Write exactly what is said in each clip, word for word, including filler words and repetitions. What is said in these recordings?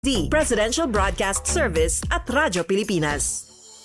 D. Presidential Broadcast Service at Radyo Pilipinas.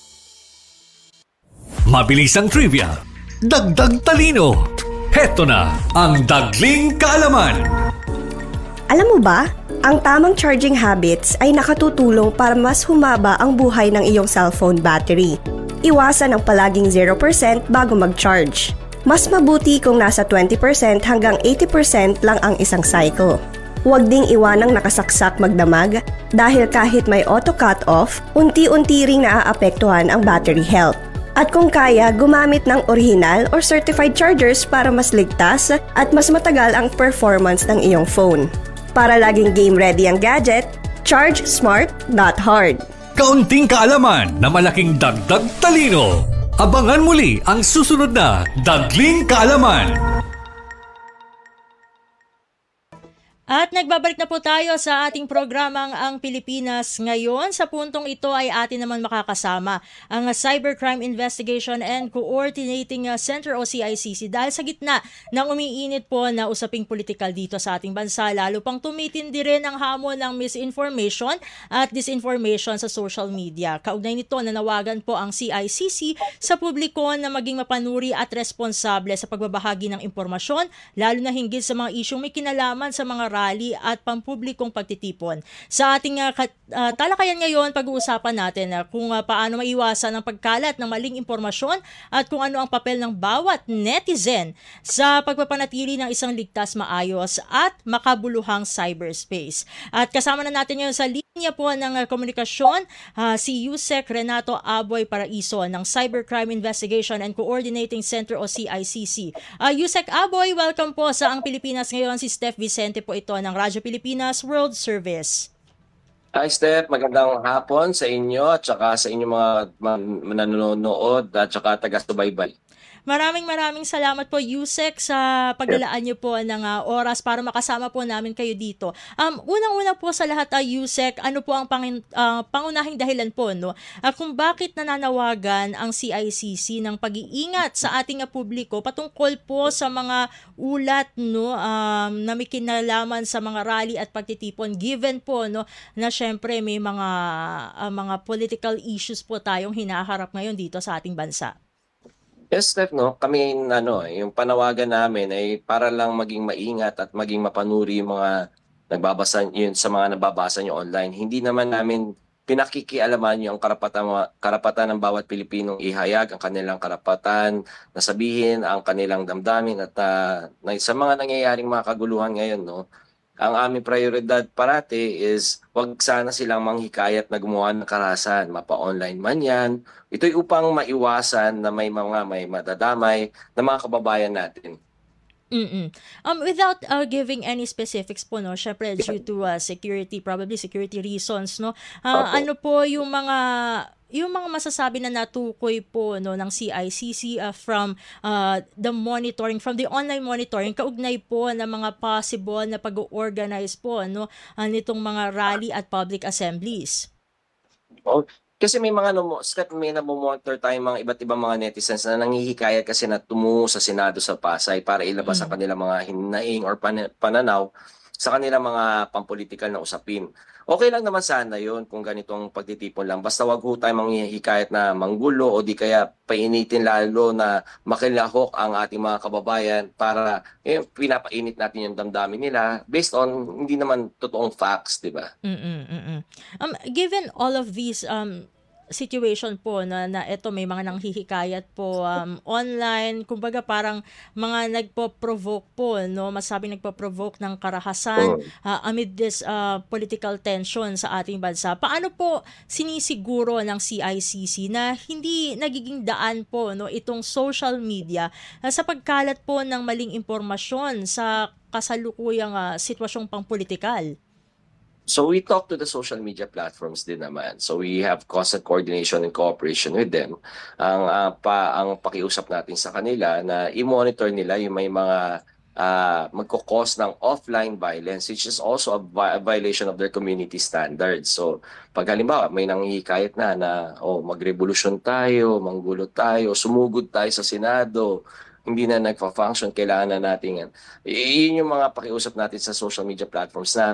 Mabilisang trivia, dagdag talino. Heto na ang Dagling Kaalaman. Alam mo ba, ang tamang charging habits ay nakatutulong para mas humaba ang buhay ng iyong cellphone battery. Iwasan ang palaging zero percent bago mag-charge. Mas mabuti kung nasa twenty percent hanggang eighty percent lang ang isang cycle. Huwag ding iwanang nakasaksak magdamag dahil kahit may auto cut-off, unti-unti ring naaapektuhan ang battery health. At kung kaya, gumamit ng original or certified chargers para mas ligtas at mas matagal ang performance ng iyong phone. Para laging game-ready ang gadget, charge smart, not hard. Kaunting kaalaman na malaking dagdag talino. Abangan muli ang susunod na Dagling Kaalaman. At nagbabalik na po tayo sa ating programang Ang Pilipinas Ngayon. Sa puntong ito ay atin naman makakasama ang Cybercrime Investigation and Coordinating Center o C I C C dahil sa gitna ng umiinit po na usaping politikal dito sa ating bansa, lalo pang tumitindi rin ang hamon ng misinformation at disinformation sa social media. Kaugnay nito, nanawagan po ang C I C C sa publiko na maging mapanuri at responsable sa pagbabahagi ng impormasyon, lalo na hinggil sa mga isyong may kinalaman sa mga rally at pampublikong pagtitipon. Sa ating uh, kat, uh, talakayan ngayon, pag-uusapan natin uh, kung uh, paano maiwasan ang pagkalat ng maling impormasyon at kung ano ang papel ng bawat netizen sa pagpapanatili ng isang ligtas, maayos at makabuluhang cyberspace. At kasama na natin ngayon sa linya po ng uh, komunikasyon uh, si Yusek Renato Aboy Paraiso ng Cybercrime Investigation and Coordinating Center o C I C C. Uh, Yusek Aboy, welcome po sa Ang Pilipinas Ngayon. Si Steph Vicente po ito ng Radyo Pilipinas World Service. Hi Steph, magandang hapon sa inyo at saka sa inyong mga mananonood at saka taga-subaybay. Maraming maraming salamat po, Yusek, sa paglalaan niyo po ng uh, oras para makasama po namin kayo dito. Um, unang-una po sa lahat, uh, Yusek, ano po ang pang, uh, pangunahing dahilan po no, uh, kung bakit nananawagan ang C I C C ng pag-iingat sa ating uh, publiko patungkol po sa mga ulat no, um, na may kinalaman sa mga rally at pagtitipon, given po no, na syempre may mga, uh, mga political issues po tayong hinaharap ngayon dito sa ating bansa. Yes, Steph, no? Kami, ano, yung panawagan namin ay para lang maging maingat at maging mapanuri yung mga nagbabasa yun sa mga nababasa nyo online. Hindi naman namin pinakikialaman yung karapatan, karapatan ng bawat Pilipinong ihayag ang kanilang karapatan, na sabihin ang kanilang damdamin at uh, na, sa mga nangyayaring mga kaguluhan ngayon, no? Ang aming prioridad parati is wag sana silang manghikayat na gumawa ng karahasan, mapa-online man yan. Ito'y upang maiwasan na may mga may madadamay na mga kababayan natin. Mm-mm. Um, without uh, giving any specifics po, no, syempre due to uh, security, probably security reasons, no, uh, Okay. ano po yung mga yung mga masasabi na natukoy po no ng C I C C uh, from uh, the monitoring, from the online monitoring, kaugnay po ng mga possible na pag-organize po no uh, nitong mga rally at public assemblies. Oh, kasi may mga no, step may namomonitor tayong mga iba't ibang mga netizens na nanghihikayat kasi na tumungo sa Senado sa Pasay para ilabas ang Mm. kanilang mga hinaing or pan- pananaw sa kanilang mga pampolitikal na usapin. Okay lang naman sana yun kung ganitong pagtitipon lang. Basta wag ho tayo manghihikayat na manggulo o di kaya painitin lalo na makilahok ang ating mga kababayan para eh, pinapainit natin yung damdamin nila based on hindi naman totoong facts, di ba? Mm-mm, mm-mm. Um, given all of these um situation po na, na eto may mga nanghihikayat po um, online, kumbaga parang mga nagpo-provoke po, no? Masabing nagpo-provoke ng karahasan uh, amid this uh, political tension sa ating bansa. Paano po sinisiguro ng C I C C na hindi nagiging daan po no itong social media uh, sa pagkalat po ng maling impormasyon sa kasalukuyang uh, sitwasyong pangpolitikal? So we talk to the social media platforms din naman. So we have constant coordination and cooperation with them. Ang uh, pa ang pakiusap natin sa kanila na i-monitor nila yung may mga uh, magko-cause ng offline violence, which is also a, vi- a violation of their community standards. So pag halimbawa may nanghihikayat na na oh magrevolusyon tayo, manggulo tayo, sumugod tayo sa Senado, hindi na nagfa-function, kailangan na natin yan. I- Yun yung mga pakiusap natin sa social media platforms na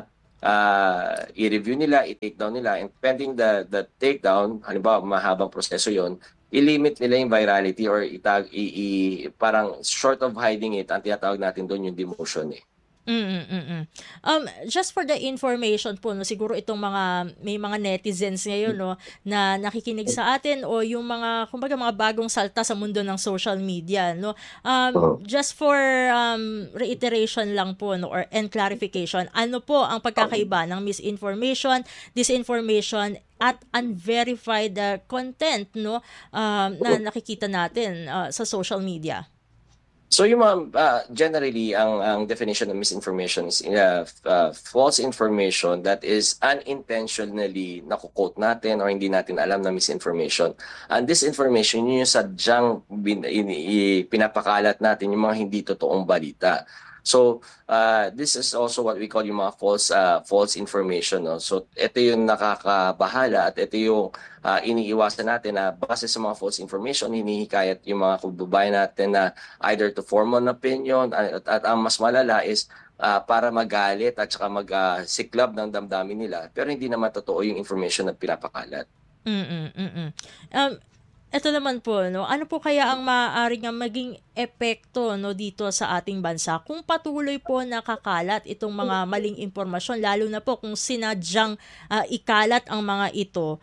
uh, i-review nila, i-take down nila, and pending the the takedown, halimbawa mahabang proseso yon, i-limit nila yung virality or itag, i, i, parang short of hiding it, ang tinatawag natin doon yung demotion eh. Mm, mm, mm. Um, just for the information po, no, siguro itong mga, may mga netizens ngayon, no, na nakikinig sa atin o yung mga, kumbaga mga bagong salta sa mundo ng social media, no. Um, just for um, reiteration lang po, no, or and clarification, ano po ang pagkakaiba ng misinformation, disinformation, at unverified uh, content, no, um, na nakikita natin uh, sa social media? So yung mga, uh, generally, ang, ang definition of misinformation is uh, uh, false information that is unintentionally nakukote natin or hindi natin alam na misinformation. And disinformation, yun yung sadyang bin, in, in, pinapakalat natin yung mga hindi totoong balita. So uh, this is also what we call yung mga false uh, false information. No? So ito yung nakakabahala at ito yung uh, iniiwasan natin na base sa mga false information, hinihikayat yung mga kababayan natin na either to form an opinion at, at ang mas malala is uh, para magalit at saka mag-siklab uh, ng damdamin nila pero hindi naman totoo yung information na pinapakalat. Mm-mm, mm-mm. Um, Ito naman po, no, ano po kaya ang maaaring nga maging epekto, no, dito sa ating bansa kung patuloy po nakakalat itong mga maling impormasyon, lalo na po kung sinadyang uh, ikalat ang mga ito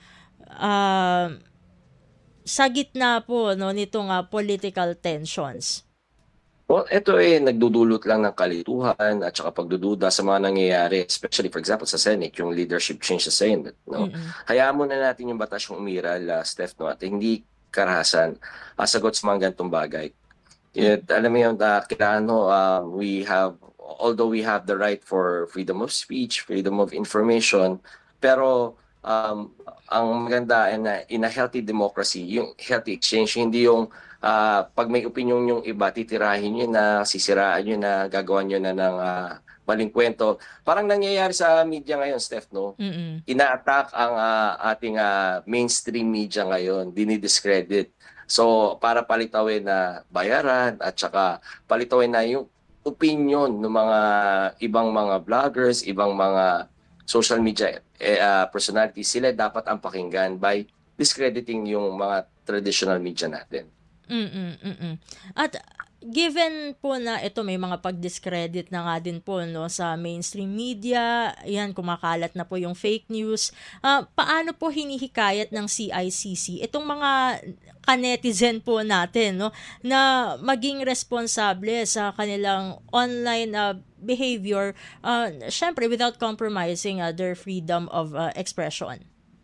uh, sa gitna po, no, nitong uh, political tensions? Well, ito eh, nagdudulot lang ng kalituhan at saka pagdududa sa mga nangyayari, especially for example sa Senate, yung leadership change sa Senate. No? Mm-hmm. Hayaan muna natin yung batas yung umiral, uh, Steph, no? At hindi karahasan uh, sagot sa mga ganitong bagay. It, alam mo yun, uh, kailangan no, uh, we have, although we have the right for freedom of speech, freedom of information, pero um, ang maganda in a, in a healthy democracy, yung healthy exchange, hindi yung uh, pag may opinion yung iba, titirahin nyo na, sisiraan nyo na, gagawan nyo na ng uh, maling kwento. Parang nangyayari sa media ngayon, Steph, no? Mm-mm. Ina-attack ang uh, ating uh, mainstream media ngayon, dinidiscredit. So, para palitawin na bayaran at saka palitawin na yung opinion ng mga ibang mga vloggers, ibang mga social media eh, uh, personalities, sila dapat ang pakinggan by discrediting yung mga traditional media natin. Mm-mm, mm-mm. At given po na ito may mga pag-discredit na nga din po, no, sa mainstream media, yan, kumakalat na po yung fake news, uh, paano po hinihikayat ng C I C C itong mga kanetizen po natin, no, na maging responsable sa kanilang online uh, behavior, uh, syempre without compromising uh, their freedom of uh, expression?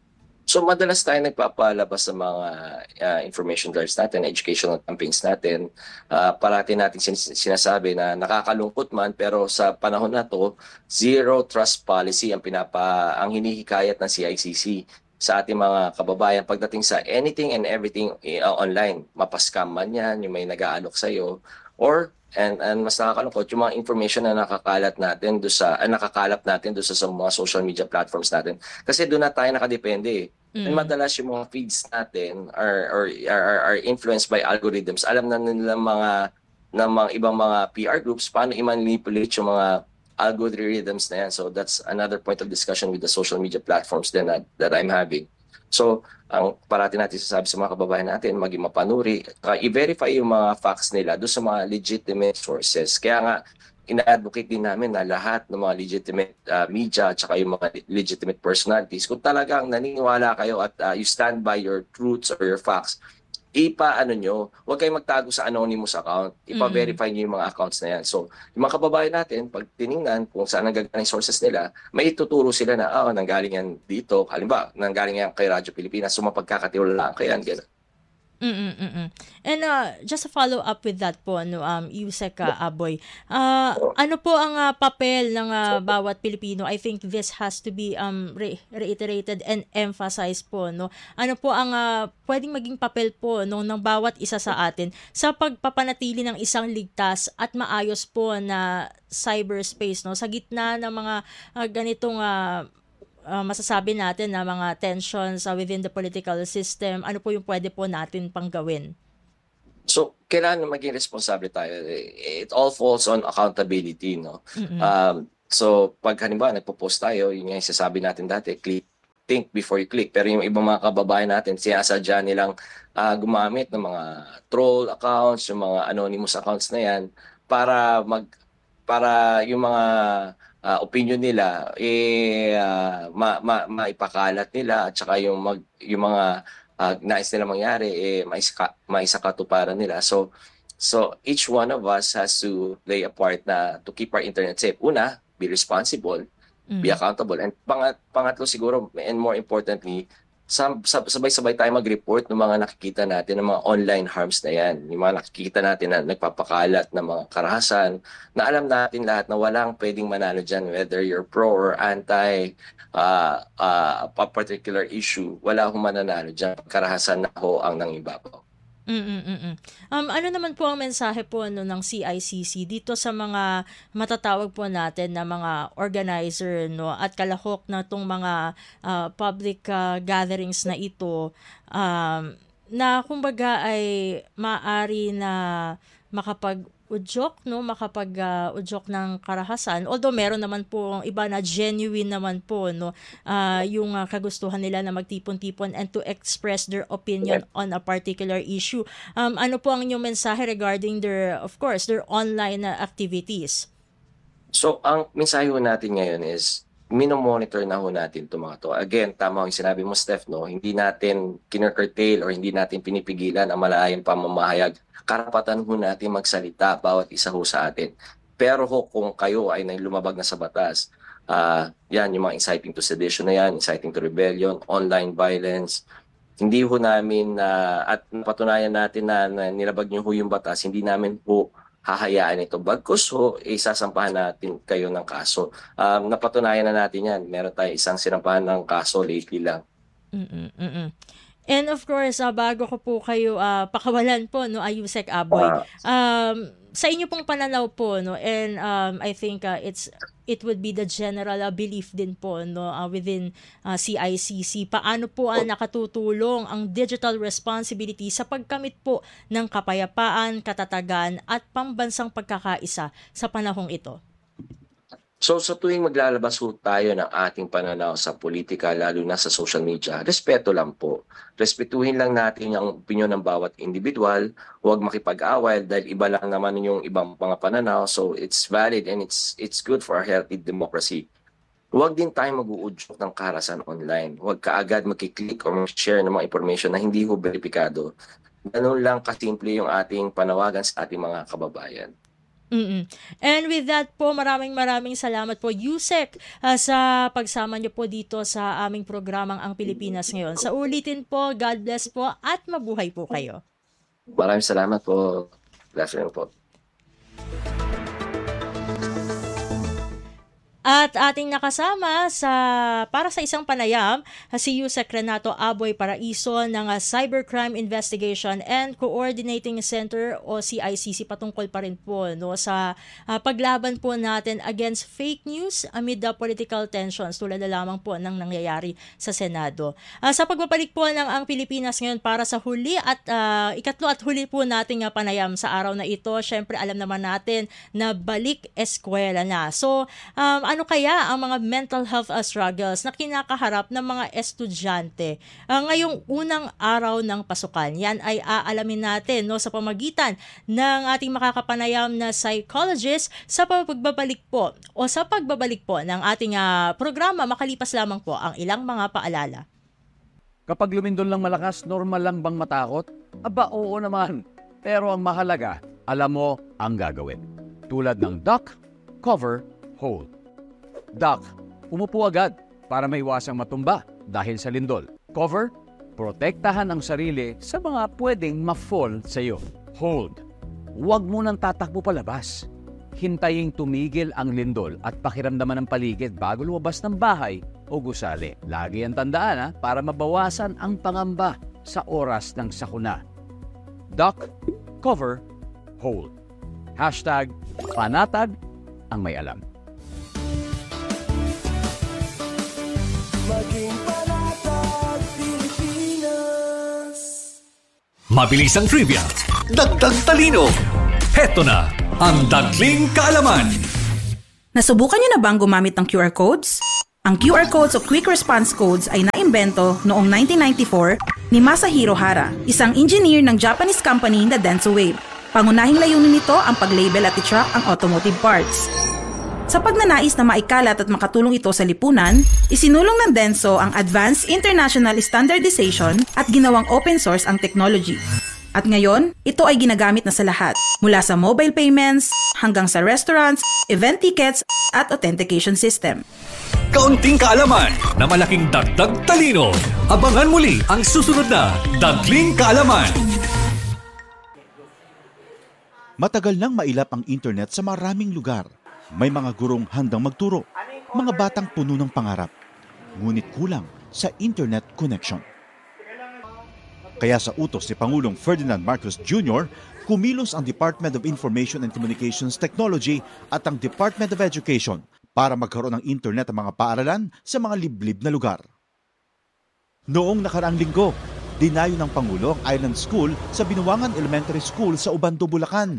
So madalas tayo nagpapalabas sa mga uh, information drives natin, educational campaigns natin. Uh, parati natin sin- sinasabi na nakakalungkot man pero sa panahon na to, zero trust policy ang pinapa ang hinihikayat ng C I C C sa ating mga kababayan pagdating sa anything and everything uh, online. Mapascam man yan, yung may nag-aalok sa'yo, or and and mas nakakalungkot yung mga information na nakakalat natin do sa uh, nakakalap natin do sa, sa mga social media platforms natin kasi doon na tayo nakadepende eh. Mm. And madalas yung mga feeds natin are are, are are influenced by algorithms. Alam na nila mga ng mga ibang mga P R groups paano i-manipulate yung mga algorithms na yan. So that's another point of discussion with the social media platforms then that, that I'm having. So, ang parati natin sasabi sa mga kababayan natin, maging mapanuri, uh, i-verify yung mga facts nila doon sa mga legitimate sources. Kaya nga, ina-advocate din namin na lahat ng mga legitimate uh, media at saka yung mga legitimate personalities, kung talagang naniniwala kayo at uh, you stand by your truths or your facts, ipa-ano nyo, huwag kayong magtago sa anonymous account, ipa-verify nyo yung mga accounts na yan. So, yung mga kababayan natin, pag tinignan kung saan nagagaling sources nila, may ituturo sila na, ah, oh, nanggaling yan dito, halimbawa, nanggaling yan kay Radyo Pilipinas, so mapagkakatiwalaan kayan, gano'n. Mm-mm-mm. And uh, just a follow up with that po, no, um, Yusek uh, Aboy, uh, ano po ang uh, papel ng uh, bawat Pilipino? I think this has to be um, re- reiterated and emphasized po, no? Ano po ang uh, pwedeng maging papel po, no, ng bawat isa sa atin sa pagpapanatili ng isang ligtas at maayos po na cyberspace, no, sa gitna ng mga uh, ganitong uh, Uh, masasabi natin na mga tensions uh, within the political system, ano po yung pwede po natin pang gawin? So, kailangan maging responsable tayo. It all falls on accountability, no? Mm-hmm. Um, So pag halimbawa nagpo-post tayo, yun yung sasabi natin dati, click, think before you click. Pero yung ibang mga kababayan natin, sinasadya nilang uh, gumamit ng mga troll accounts, yung mga anonymous accounts na yan, para mag para yung mga uh, opinion nila eh uh, ma, ma, maipakalat nila, at saka yung mag yung mga uh, nais nila mangyari eh maisa, maisakatuparan nila. So so each one of us has to play a part na to keep our internet safe. Una, be responsible, mm-hmm. be accountable, and pangat, pangatlo siguro, and more importantly, sab- sab- sabay-sabay tayo mag-report ng mga nakikita natin ng mga online harms na yan, yung mga nakikita natin na nagpapakalat ng mga karahasan, na alam natin lahat na walang pwedeng manalo dyan, whether you're pro or anti uh, uh, a particular issue, wala akong mananalo dyan, karahasan na ho ang nangibabaw. Mm-mm-mm. Um, ano naman po ang mensahe po ano, ng C I C C dito sa mga matatawag po natin na mga organizer, no, at kalahok na itong mga uh, public uh, gatherings na ito, um, na kumbaga ay maaari na makapag-udyok, no, makapag-udyok uh, ng karahasan, although meron naman po iba na genuine naman po, no, uh, yung uh, kagustuhan nila na magtipon-tipon and to express their opinion on a particular issue. Um, ano po ang inyong mensahe regarding their, of course, their online uh, activities? So, ang mensahe ho natin ngayon is, minomonitor na ho natin ito mga to. Again, tama yung sinabi mo, Steph, no? Hindi natin kinurcurtail or hindi natin pinipigilan ang malayang pamamahayag. Karapatan ho natin magsalita, bawat isa ho sa atin. Pero ho, kung kayo ay lumabag na sa batas, uh, yan, yung mga inciting to sedition na yan, inciting to rebellion, online violence, hindi ho namin, uh, at napatunayan natin na, na nilabag nyo ho yung batas, hindi namin ho hahayaan ito. Bagkus ho, isasampahan natin kayo ng kaso. Um, napatunayan na natin yan. Meron tayo isang sinampahan ng kaso lately lang. Mm-mm, mm-mm. And of course, uh, bago ko po kayo uh, pakawalan po, no, Yusek Aboy, um, sa inyo pong pananaw po, no, and um, I think uh, it's it would be the general uh, belief din po, no, uh, within uh, C I C C, paano po uh, nakatutulong ang digital responsibility sa pagkamit po ng kapayapaan, katatagan at pambansang pagkakaisa sa panahong ito? So sa tuwing maglalabas ho tayo ng ating pananaw sa politika, lalo na sa social media, respeto lang po. Respetuhin lang natin ang opinion ng bawat individual, huwag makipag-away dahil iba lang naman yung ibang mga pananaw. So it's valid and it's it's good for a healthy democracy. Huwag din tayo mag-uudyok ng karahasan online. Huwag kaagad magkiklik o mag-share ng mga information na hindi ho beripikado. Ganun lang kasimple yung ating panawagan sa ating mga kababayan. Mm-mm. And with that po, maraming maraming salamat po, Yusek, uh, sa pagsama niyo po dito sa aming programang Ang Pilipinas Ngayon. Sa ulitin po, God bless po at mabuhay po kayo. Maraming salamat po. Blessing po. At ating nakasama sa para sa isang panayam, si Yusek Renato Aboy Paraiso ng Cybercrime Investigation and Coordinating Center o C I C C, patungkol pa rin po, no, sa uh, paglaban po natin against fake news amid the political tensions tulad na lamang po ng nangyayari sa Senado. Uh, sa pagbabalik po ng Ang Pilipinas Ngayon para sa huli at uh, ikatlo at huli po nating uh, panayam sa araw na ito, syempre alam naman natin na balik eskwela na. So, um, ano kaya ang mga mental health uh, struggles na kinakaharap ng mga estudyante uh, ngayong unang araw ng pasukan? Yan ay aalamin natin, no, sa pamagitan ng ating makakapanayam na psychologist sa pagbabalik po o sa pagbabalik po ng ating uh, programa, makalipas lamang po ang ilang mga paalala. Kapag lumindol lang malakas, normal lang bang matakot? Aba, oo naman. Pero ang mahalaga, alam mo ang gagawin. Tulad ng duck, cover, hold. Duck, umupo agad para maiwasang matumba dahil sa lindol. Cover, protektahan ang sarili sa mga pwedeng ma-fall sa iyo. Hold, huwag mo nang tatakbo palabas. Hintayin tumigil ang lindol at pakiramdaman ng paligid bago lumabas ng bahay o gusali. Lagi ang tandaan ha, para mabawasan ang pangamba sa oras ng sakuna. Duck, cover, hold. Hashtag panatag ang may alam. Maging panatag Pilipinas. Mabilis ang trivia, dagdag talino. Heto na ang Dagling Kaalaman. Nasubukan niyo na bang gumamit ng Q R codes? Ang Q R codes o Quick Response Codes ay naimbento noong nineteen ninety-four ni Masahiro Hara, isang engineer ng Japanese company na Denso Wave. Pangunahing layunin nito ang pag-label at i-track ang automotive parts. Sa pagnanais na maikalat at makatulong ito sa lipunan, isinulong ng Denso ang Advanced International Standardization at ginawang open source ang technology. At ngayon, ito ay ginagamit na sa lahat, mula sa mobile payments hanggang sa restaurants, event tickets at authentication system. Kaunting kaalaman na malaking dagdag talino. Abangan muli ang susunod na Dagling Kaalaman. Matagal nang mailap ang internet sa maraming lugar. May mga gurong handang magturo, mga batang puno ng pangarap. Ngunit kulang sa internet connection. Kaya sa utos ni Pangulong Ferdinand Marcos Junior, kumilos ang Department of Information and Communications Technology at ang Department of Education para magkaroon ng internet ang mga paaralan sa mga liblib na lugar. Noong nakaraang linggo, dinayo ng Pangulo ang Island School sa Binuangan Elementary School sa Ubando, Bulacan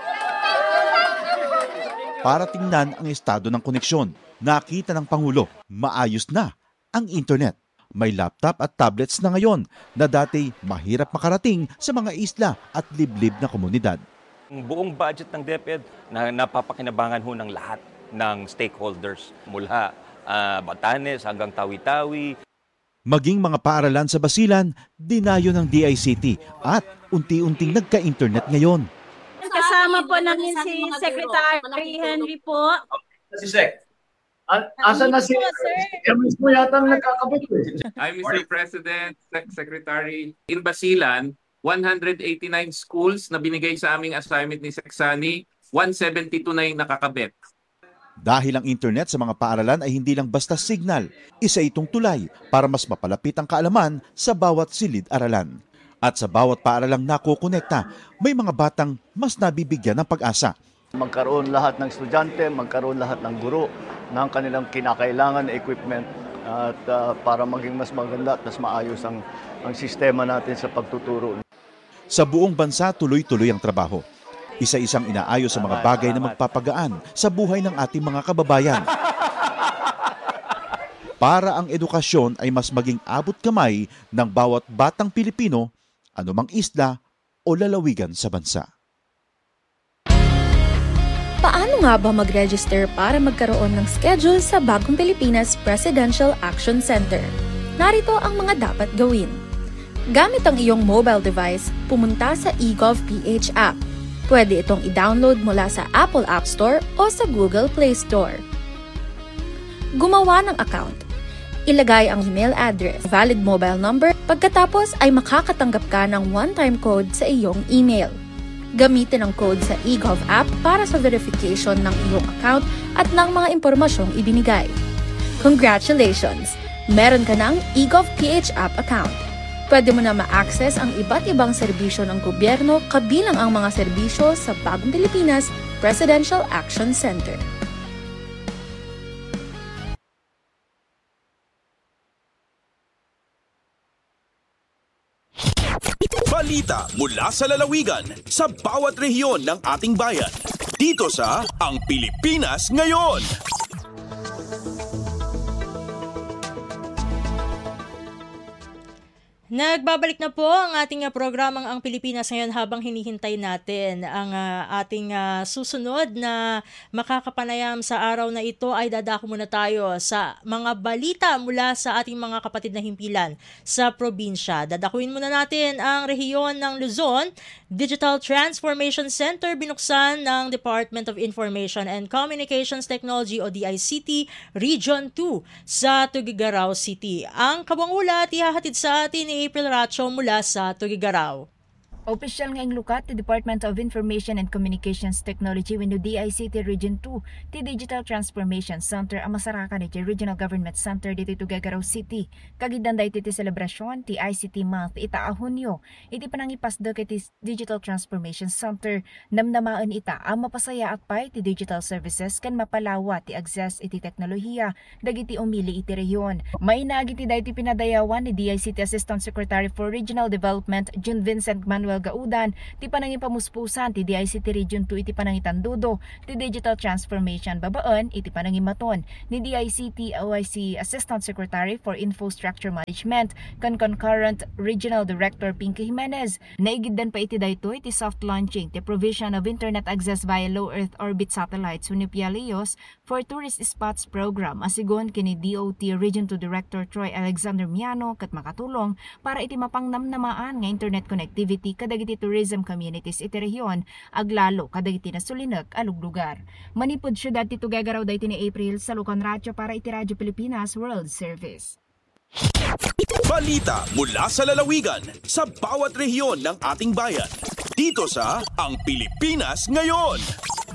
para tingnan ang estado ng koneksyon. Nakita ng Pangulo, maayos na ang internet. May laptop at tablets na ngayon na dati mahirap makarating sa mga isla at liblib na komunidad. Ang buong budget ng DepEd na napapakinabangan ho ng lahat ng stakeholders mula uh, Batanes hanggang Tawi-Tawi. Maging mga paaralan sa Basilan, dinayo ng D I C T at unti-unting nagka-internet ngayon. Kasama po namin si Secretary Henry po. Si Sec. Asan na si Emis mo yata nagkakabit eh. I'm Mister President, Secretary. In Basilan, one hundred eighty-nine schools na binigay sa aming assignment ni Seksani, one seventy-two na yung nakakabit. Dahil ang internet sa mga paaralan ay hindi lang basta signal, isa itong tulay para mas mapalapit ang kaalaman sa bawat silid-aralan. At sa bawat paaralang nakokonekta, may mga batang mas nabibigyan ng pag-asa. Magkaroon lahat ng estudyante, magkaroon lahat ng guro ng kanilang kinakailangan na equipment at uh, para maging mas maganda at mas maayos ang, ang sistema natin sa pagtuturo. Sa buong bansa, tuloy-tuloy ang trabaho. Isa-isang inaayos sa mga bagay na magpapagaan sa buhay ng ating mga kababayan. Para ang edukasyon ay mas maging abot kamay ng bawat batang Pilipino, anumang isla o lalawigan sa bansa. Paano nga ba mag-register para magkaroon ng schedule sa Bagong Pilipinas Presidential Action Center? Narito ang mga dapat gawin. Gamit ang iyong mobile device, pumunta sa eGovPH app. Pwede itong i-download mula sa Apple App Store o sa Google Play Store. Gumawa ng account. Ilagay ang email address, valid mobile number, pagkatapos ay makakatanggap ka ng one-time code sa iyong email. Gamitin ang code sa eGov app para sa verification ng iyong account at ng mga impormasyong ibinigay. Congratulations! Meron ka ng eGovPH app account. Pwede mo na ma-access ang iba't ibang serbisyo ng gobyerno kabilang ang mga serbisyo sa Bagong Pilipinas Presidential Action Center. Balita mula sa lalawigan sa bawat rehiyon ng ating bayan. Dito sa Ang Pilipinas Ngayon. Nagbabalik na po ang ating uh, programang Ang Pilipinas Ngayon habang hinihintay natin ang uh, ating uh, susunod na makakapanayam sa araw na ito ay dadako muna tayo sa mga balita mula sa ating mga kapatid na himpilan sa probinsya. Dadakuin muna natin ang rehiyon ng Luzon. Digital Transformation Center binuksan ng Department of Information and Communications Technology o D I C T Region two sa Tuguegarao City. Ang kabangulat ihahatid sa atin ni April Racho mula sa Tuguegarao. Opisyal ngayong lukat ti Department of Information and Communications Technology wenno D I C T Region two ti Digital Transformation Center ang masarakan iti Regional Government Center dito Tuguegarao City. Kagidanday iti selebrasyon ti I C T Month ita a Hunyo. Iti panangipasdek iti Digital Transformation Center namnamaan ita ang mapasaya akpay ti digital services kan mapalawa ti access iti teknolohiya dagiti umili iti rehiyon. May nagiti dayti pinadayawan ni D I C T Assistant Secretary for Regional Development June Vincent Manuel Joel Gaudan, ti panangin pamuspusan ti D I C T Region two iti panangitan dudo, ti Digital Transformation babaan iti panangin maton ni D I C T O I C Assistant Secretary for Infrastructure Management kan concurrent Regional Director Pinky Jimenez. Naigiddan pa iti daytoy iti soft launching ti provision of internet access via low Earth orbit satellites Sunipia Leos for Tourist Spots Program asigon kini D O T Region two Director Troy Alexander Miano kat makatulong para iti mapangnamnamaan nga internet connectivity kadagiti tourism communities iti rehiyon aglalo kadagiti nasulinek alug lugar. Manipod syudad ti tugagaraw dayti ni April sa Lucon Radio para iti Radyo Pilipinas World Service. Balita mula sa lalawigan sa bawat rehiyon ng ating bayan. Dito sa Ang Pilipinas Ngayon.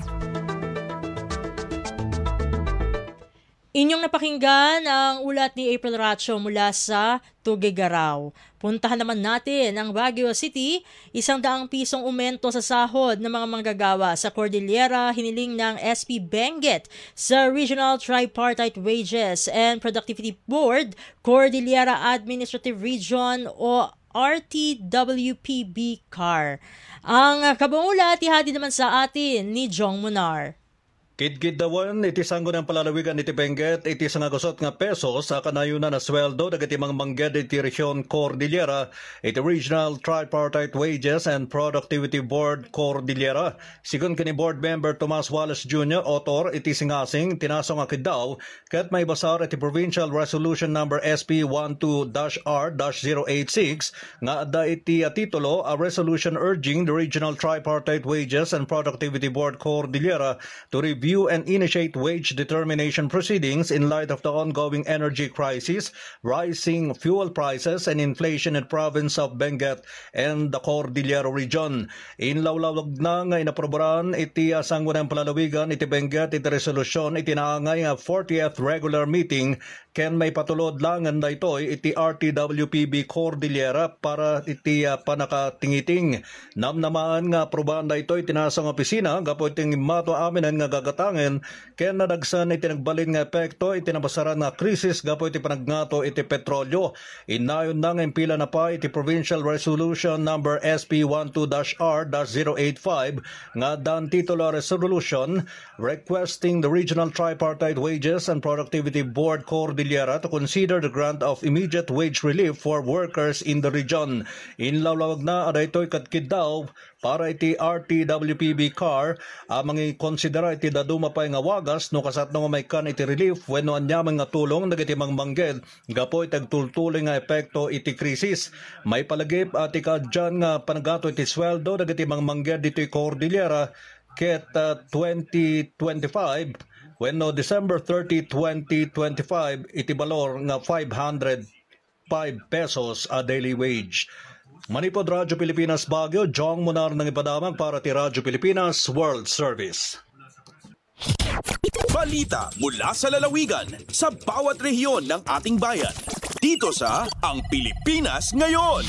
Inyong napakinggan ang ulat ni April Racho mula sa Tugigaraw. Puntahan naman natin ang Baguio City, isang daang pisong umento sa sahod ng mga manggagawa sa Cordillera hiniling ng S P Benguet sa Regional Tripartite Wages and Productivity Board, Cordillera Administrative Region o R T W P B C A R. Ang kabuong ulat ihati naman sa atin ni Jong Munar. Kidkid dawan, iti sanggo ng palalawigan iti Benguet, iti sangagusot nga peso sa kanayunan na sweldo dagiti mga mangged iti Region Cordillera, iti Regional Tripartite Wages and Productivity Board Cordillera. Sigun kini Board Member Tomas Wallace Junior, author iti singasing tinasong akid daw, ket may basar iti Provincial Resolution Number S P twelve R zero eight six, nga da iti a titulo a resolution urging the Regional Tripartite Wages and Productivity Board Cordillera to review and initiate wage determination proceedings in light of the ongoing energy crisis, rising fuel prices, and inflation in the province of Benguet and the Cordillera region. Inlawlawag na nga inaprobaran iti sangguniang palalawigan iti Benguet iti resolusyon iti naangay nga fortieth regular meeting ken may patulod langan da itoy iti R T W P B Cordillera para iti uh, panakatingiting. Namnamaan nga aprobahan da itoy tinasang opisina gapo iting mato aminan nga gagat tangen ken nadagsan iti nagbalin nga epekto iti nabasaran nga krisis gapo iti panagnato iti petrolyo. Inayon na nga impila na pa iti Provincial Resolution Number S P twelve R zero eight five nga dan titulo resolution requesting the Regional Tripartite Wages and Productivity Board Cordillera to consider the grant of immediate wage relief for workers in the region. Inlawlawag na adaytoy katkid daw para iti R T W P B C A R amang i-considera iti daduma pay nga wagas no kasat no may kan iti relief wenno anyamang nga tulong dagiti mangmangged gapo iti agtultuloy nga epekto iti krisis. May palagip ati kadyan nga panagato iti sweldo dagiti mangmangged iti Cordillera ket uh, twenty twenty-five wenno December thirtieth twenty twenty-five iti balor nga five hundred five pesos a daily wage. Manipod Radyo Pilipinas Baguio, Jong Munar ng ipadamag para ti Radyo Pilipinas World Service. Balita mula sa lalawigan sa bawat rehiyon ng ating bayan. Dito sa Ang Pilipinas Ngayon.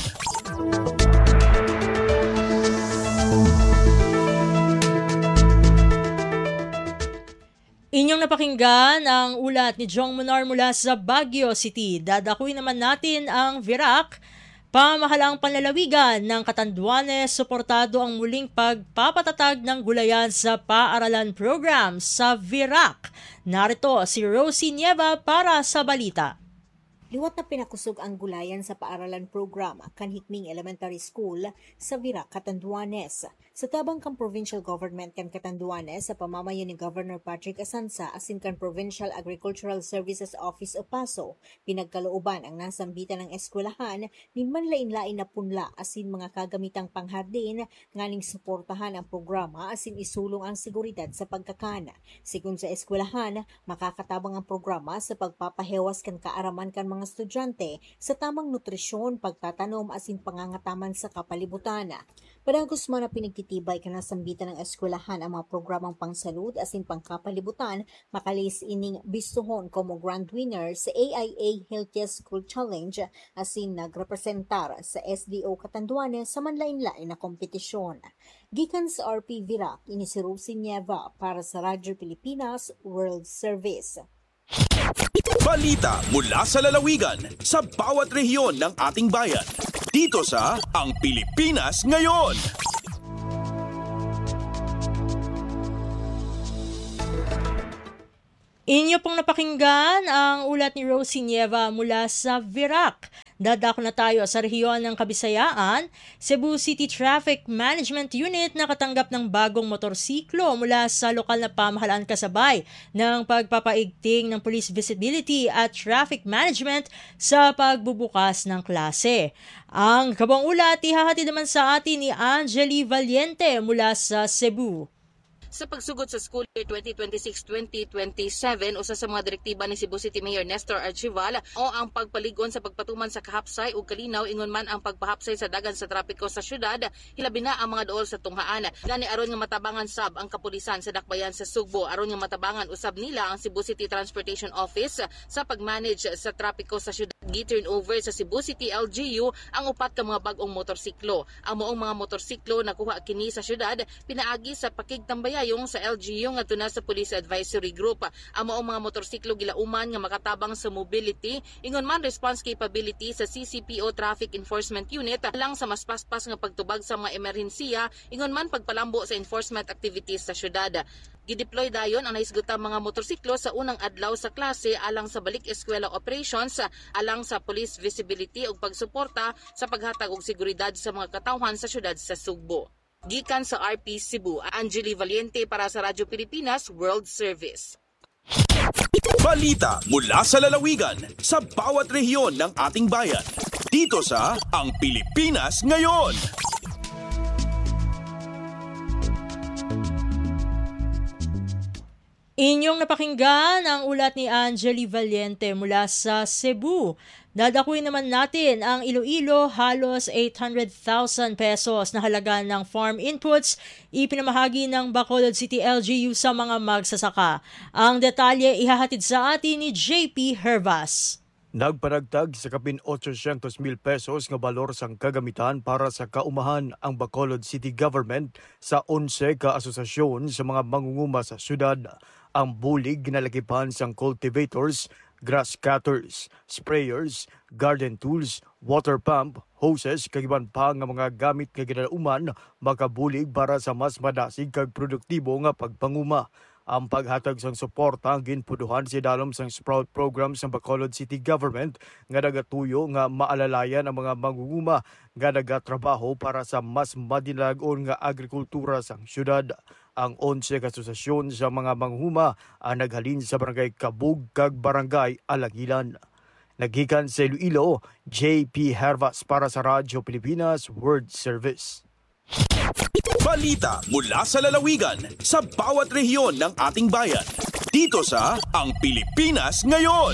Inyong napakinggan ang ulat ni Jong Munar mula sa Baguio City. Dadakuin naman natin ang V I R A C. Pamahalaang panlalawigan ng Catanduanes, suportado ang muling pagpapatatag ng gulayan sa paaralan program sa V I R A C. Narito si Rosie Nieva para sa balita. Liwat na pinakusog ang gulayan sa paaralan program kan Hikming Elementary School sa V I R A C Catanduanes. Sa tabang kang provincial government kan Catanduanes sa pamamayan ni Governor Patrick Asanza asin kan Provincial Agricultural Services Office o PASO, pinagkalooban ang nasambitan ng eskwelahan ni manlain-lain na punla asin mga kagamitang panghardin nganing suportahan ang programa asin isulong ang seguridad sa pagkakana. Sigun sa eskwelahan, makakatabang ang programa sa pagpapahewas kan kaaraman kan mga estudyante sa tamang nutrisyon, pagtatanom asin pangangataman sa kapalibutan. Padagos man na pinagtitibay ka na sambitan ng eskwelahan ang mga programang pangsalud asin pangkapalibutan, makalis ining bistuhon como grand winner sa A I A Healthiest School Challenge asin nagrepresentar sa S D O Catanduanes sa manlain-lain na kompetisyon. Gikan sa R P V I R A C, ini si Rosie Nieva para sa Radyo Pilipinas World Service. Balita mula sa lalawigan sa bawat rehiyon ng ating bayan. Dito sa Ang Pilipinas Ngayon. Inyo pong napakinggan ang ulat ni Rosie Nieva mula sa Virac. Dadako na tayo sa rehiyon ng Kabisayaan. Cebu City Traffic Management Unit nakatanggap ng bagong motorsiklo mula sa lokal na pamahalaan kasabay ng pagpapaigting ng police visibility at traffic management sa pagbubukas ng klase. Ang kabang ulat ihahatid naman sa atin ni Angeli Valiente mula sa Cebu. Sa pagsugod sa school year twenty twenty-six twenty twenty-seven, usa sa mga direktiba ni Cebu City Mayor Nestor Archival o ang pagpaligon sa pagpatuman sa kahapsay ug kalinaw ingon man ang pagpahapsay sa dagan sa trapiko sa syudad, hilabi na ang mga duol sa tunghaan. Gani aron nga matabangan sab ang kapulisan sa dakbayan sa Sugbo, aron nga matabangan usab nila ang Cebu City Transportation Office sa pagmanage sa trapiko sa syudad. Gi-turn over sa Cebu City L G U ang upat ka mga bag-ong motorsiklo. Ang moong mga motorsiklo nakuha kini sa syudad pinaagi sa pakigtambayayong sa L G U ngadto na sa Police Advisory Group. Ang moong mga motorsiklo gilauman nga makatabang sa mobility, ingon man response capability sa C C P O Traffic Enforcement Unit lang sa mas paspas nga pagtubag sa mga emerhensiya, ingon man pagpalambo sa enforcement activities sa syudad. Gideploy dayon ang naisgutang mga motorsiklo sa unang adlaw sa klase alang sa balik eskwela operations, alang sa police visibility ug pagsuporta sa paghatag og seguridad sa mga katawhan sa syudad sa Sugbo. Gikan sa R P Cebu, Angeli Valiente para sa Radyo Pilipinas World Service. Balita mula sa lalawigan sa bawat rehiyon ng ating bayan. Dito sa Ang Pilipinas Ngayon. Inyong napakinggan ang ulat ni Angeli Valiente mula sa Cebu. Dadakuin naman natin ang Iloilo, halos eight hundred thousand pesos na halaga ng farm inputs ipinamahagi ng Bacolod City L G U sa mga magsasaka. Ang detalye ihahatid sa atin ni J P Hervas. Nagparagtag sa kapin eight hundred mil pesos nga balor sang kagamitan para sa kaumahan ang Bacolod City Government sa eleven ka asosasyon sa mga mangunguma sa syudad. Ang bulig ginalakipan sang cultivators, grass cutters, sprayers, garden tools, water pump, hoses, kagiban pa nga mga gamit nga ginalauman makabulig para sa mas madasig kag produktibo nga pagpanguma. Ang paghatag sang suporta ginpuduhan si dalom sang Sprout program sa Bacolod City Government nga nagatuyo nga maalalayan ang mga mangunguma nga nagatrabaho para sa mas madinagon nga agrikultura sang syudad. Ang eleven ka asosasyon sa mga mangunguma ang naghalin sa barangay Kabug kag barangay Alangilan. Nagikan sa Iloilo, J P Hervas para sa Radyo Pilipinas World Service. Balita mula sa lalawigan sa bawat rehiyon ng ating bayan. Dito sa Ang Pilipinas Ngayon.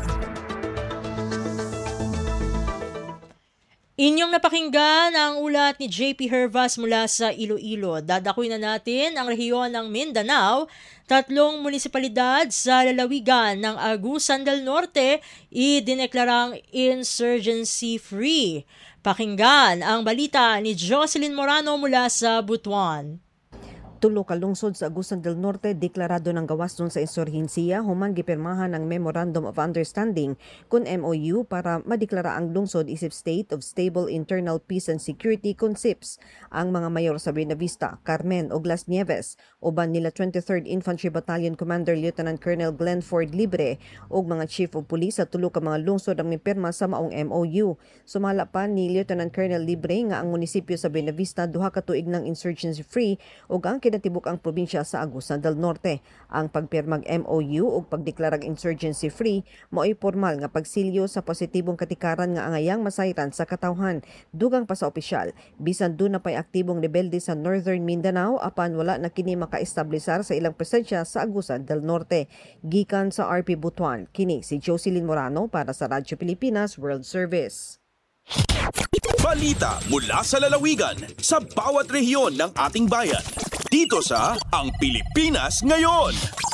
Inyong napakinggan ang ulat ni J P Hervas mula sa Iloilo. Dadakuin na natin ang rehiyon ng Mindanao. Tatlong munisipalidad sa lalawigan ng Agusan del Norte idineklarang insurgency-free. Pakinggan ang balita ni Jocelyn Morano mula sa Butuan. Tulo ka lungsod sa Agusan del Norte deklarado ng gawas nun sa insurhensiya human gipirmahan ang Memorandum of Understanding kun M O U para madeklara ang lungsod isip State of Stable Internal Peace and Security kun S I P S. Ang mga mayor sa Buena Vista, Carmen ug Las Nieves, uban nila twenty-third Infantry Battalion Commander Lieutenant Colonel Glenn Ford Libre ug mga Chief of Police sa tulo ka mga lungsod ang mipirma sa maong M O U. Sumala pa ni Lieutenant Colonel Libre nga ang munisipyo sa Buena Vista duha ka tuig ng insurgency-free ug ang kinatibuk ang probinsya sa Agusan del Norte. Ang pagpirmag M O U ug pagdeklarang insurgency-free mao'y formal nga pagsilyo sa positibong katikaran nga angayang masayran sa katawhan. Dugang pa sa opisyal, bisan doon na pa'y aktibong rebelde sa Northern Mindanao apan wala na kini makaestablisar sa ilang presensya sa Agusan del Norte. Gikan sa R P Butuan, kini si Jocelyn Morano para sa Radyo Pilipinas World Service. Balita mula sa lalawigan sa bawat rehiyon ng ating bayan. Dito sa Ang Pilipinas Ngayon.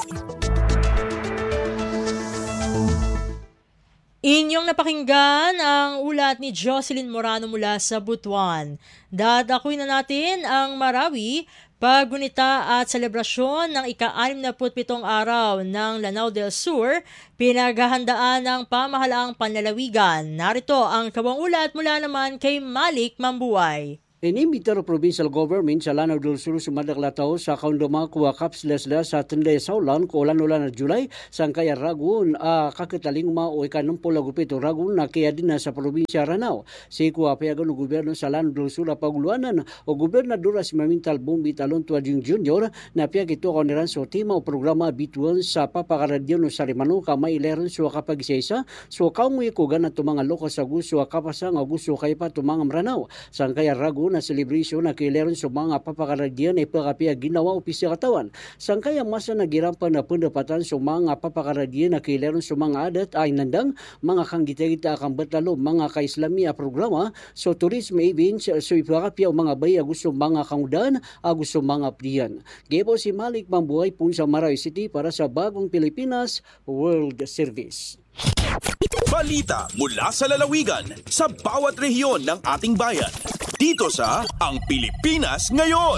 Inyong napakinggan ang ulat ni Jocelyn Morano mula sa Butuan. Dadakuin na natin ang Marawi. Paggunita at selebrasyon ng ika-anim na putpitong araw ng Lanao del Sur, pinaghahandaan ng pamahalaang panlalawigan. Narito ang kawang-ulat mula naman kay Malik Mambuay. Inimbitaro provincial government sa Lanao del Sur sumadaklataw sa kaundama kuwa kapslesla sa Tinday Saulan ko ulan-ulan na July sangkaya ragun a uh, kakitaling ma o ikanampo lagupito ragun na kaya din na sa probinsya Ranao. Si kuwa payagan ng gobyerno sa Lanao del Sur paguluanan o gobernadora si Mamintal Bombi Talon Tuading Junior na piyag ito kaniran sa tima o programa bituan sa papakaradyon sa Rimano kamay ileron sa kapag-isa so kaungi ko ganat tumanga loko sa gusto kapasa nga gusto kay pa tumangam Ranao sangkaya ragun na celebration na kileron sa mga papakaragyan ay pagkapia ginawa opisya katawan. Sangkaya masa nagirampan na pendapatan sa mga papakaragyan na kileron sa mga adat ay nandang mga kanggita-gita akang batalo mga ka-Islami a programa so tourism events so ipakapia o mga bay gusto mga kangudan gusto mga priyan. Gebo si Malik Mambuhay po sa Marawi City para sa Bagong Pilipinas World Service. Balita mula sa lalawigan sa bawat rehiyon ng ating bayan. Dito sa Ang Pilipinas Ngayon.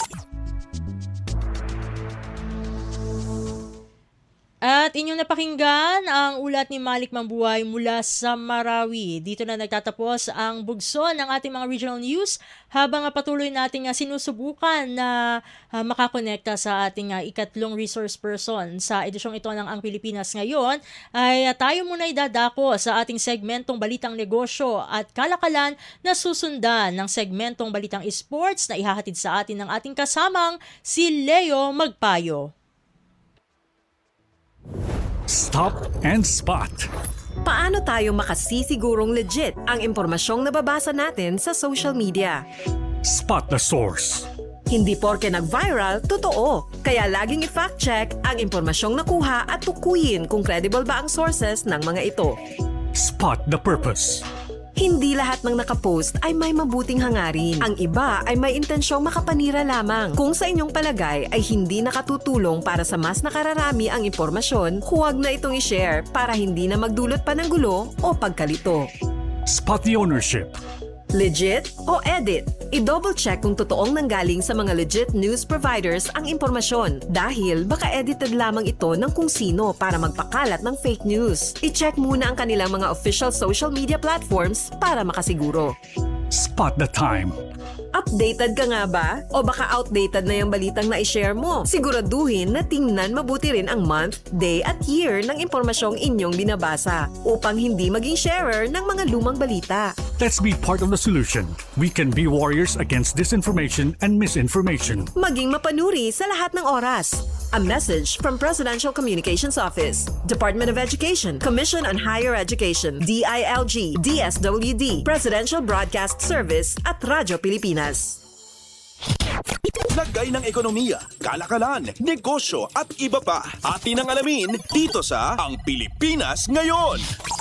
At inyong napakinggan ang ulat ni Malik Mambuhay mula sa Marawi. Dito na nagtatapos ang bugso ng ating mga regional news habang patuloy nating sinusubukan na uh, makakonekta sa ating uh, ikatlong resource person sa edisyong ito ng Ang Pilipinas Ngayon ay uh, tayo muna idadako sa ating segmentong Balitang Negosyo at Kalakalan na susundan ng segmentong Balitang Esports na ihahatid sa atin ng ating kasamang si Leo Magpayo. Stop and Spot. Paano tayo makasisigurong legit ang impormasyong nababasa natin sa social media? Spot the source. Hindi porke nag-viral, totoo. Kaya laging i-fact check ang impormasyong nakuha at tukuyin kung credible ba ang sources ng mga ito. Spot the purpose. Hindi lahat ng nakapost ay may mabuting hangarin. Ang iba ay may intensyong makapanira lamang. Kung sa inyong palagay ay hindi nakatutulong para sa mas nakararami ang impormasyon, huwag na itong i-share para hindi na magdulot pa ng gulo o pagkalito. Spot the ownership. Legit o edit? I-double check kung totoong nanggaling sa mga legit news providers ang impormasyon dahil baka edited lamang ito ng kung sino para magpakalat ng fake news. I-check muna ang kanilang mga official social media platforms para makasiguro. Spot the time. Updated ka nga ba? O baka outdated na yung balitang na i-share mo? Siguraduhin na tingnan mabuti rin ang month, day at year ng impormasyong inyong binabasa upang hindi maging sharer ng mga lumang balita. Let's be part of the solution. We can be warriors against disinformation and misinformation. Maging mapanuri sa lahat ng oras. A message from Presidential Communications Office, Department of Education, Commission on Higher Education, D I L G, D S W D, Presidential Broadcast Service at Radyo Pilipinas. Lagay ng ekonomiya, kalakalan, negosyo at iba pa. Atin ang alamin dito sa Ang Pilipinas Ngayon.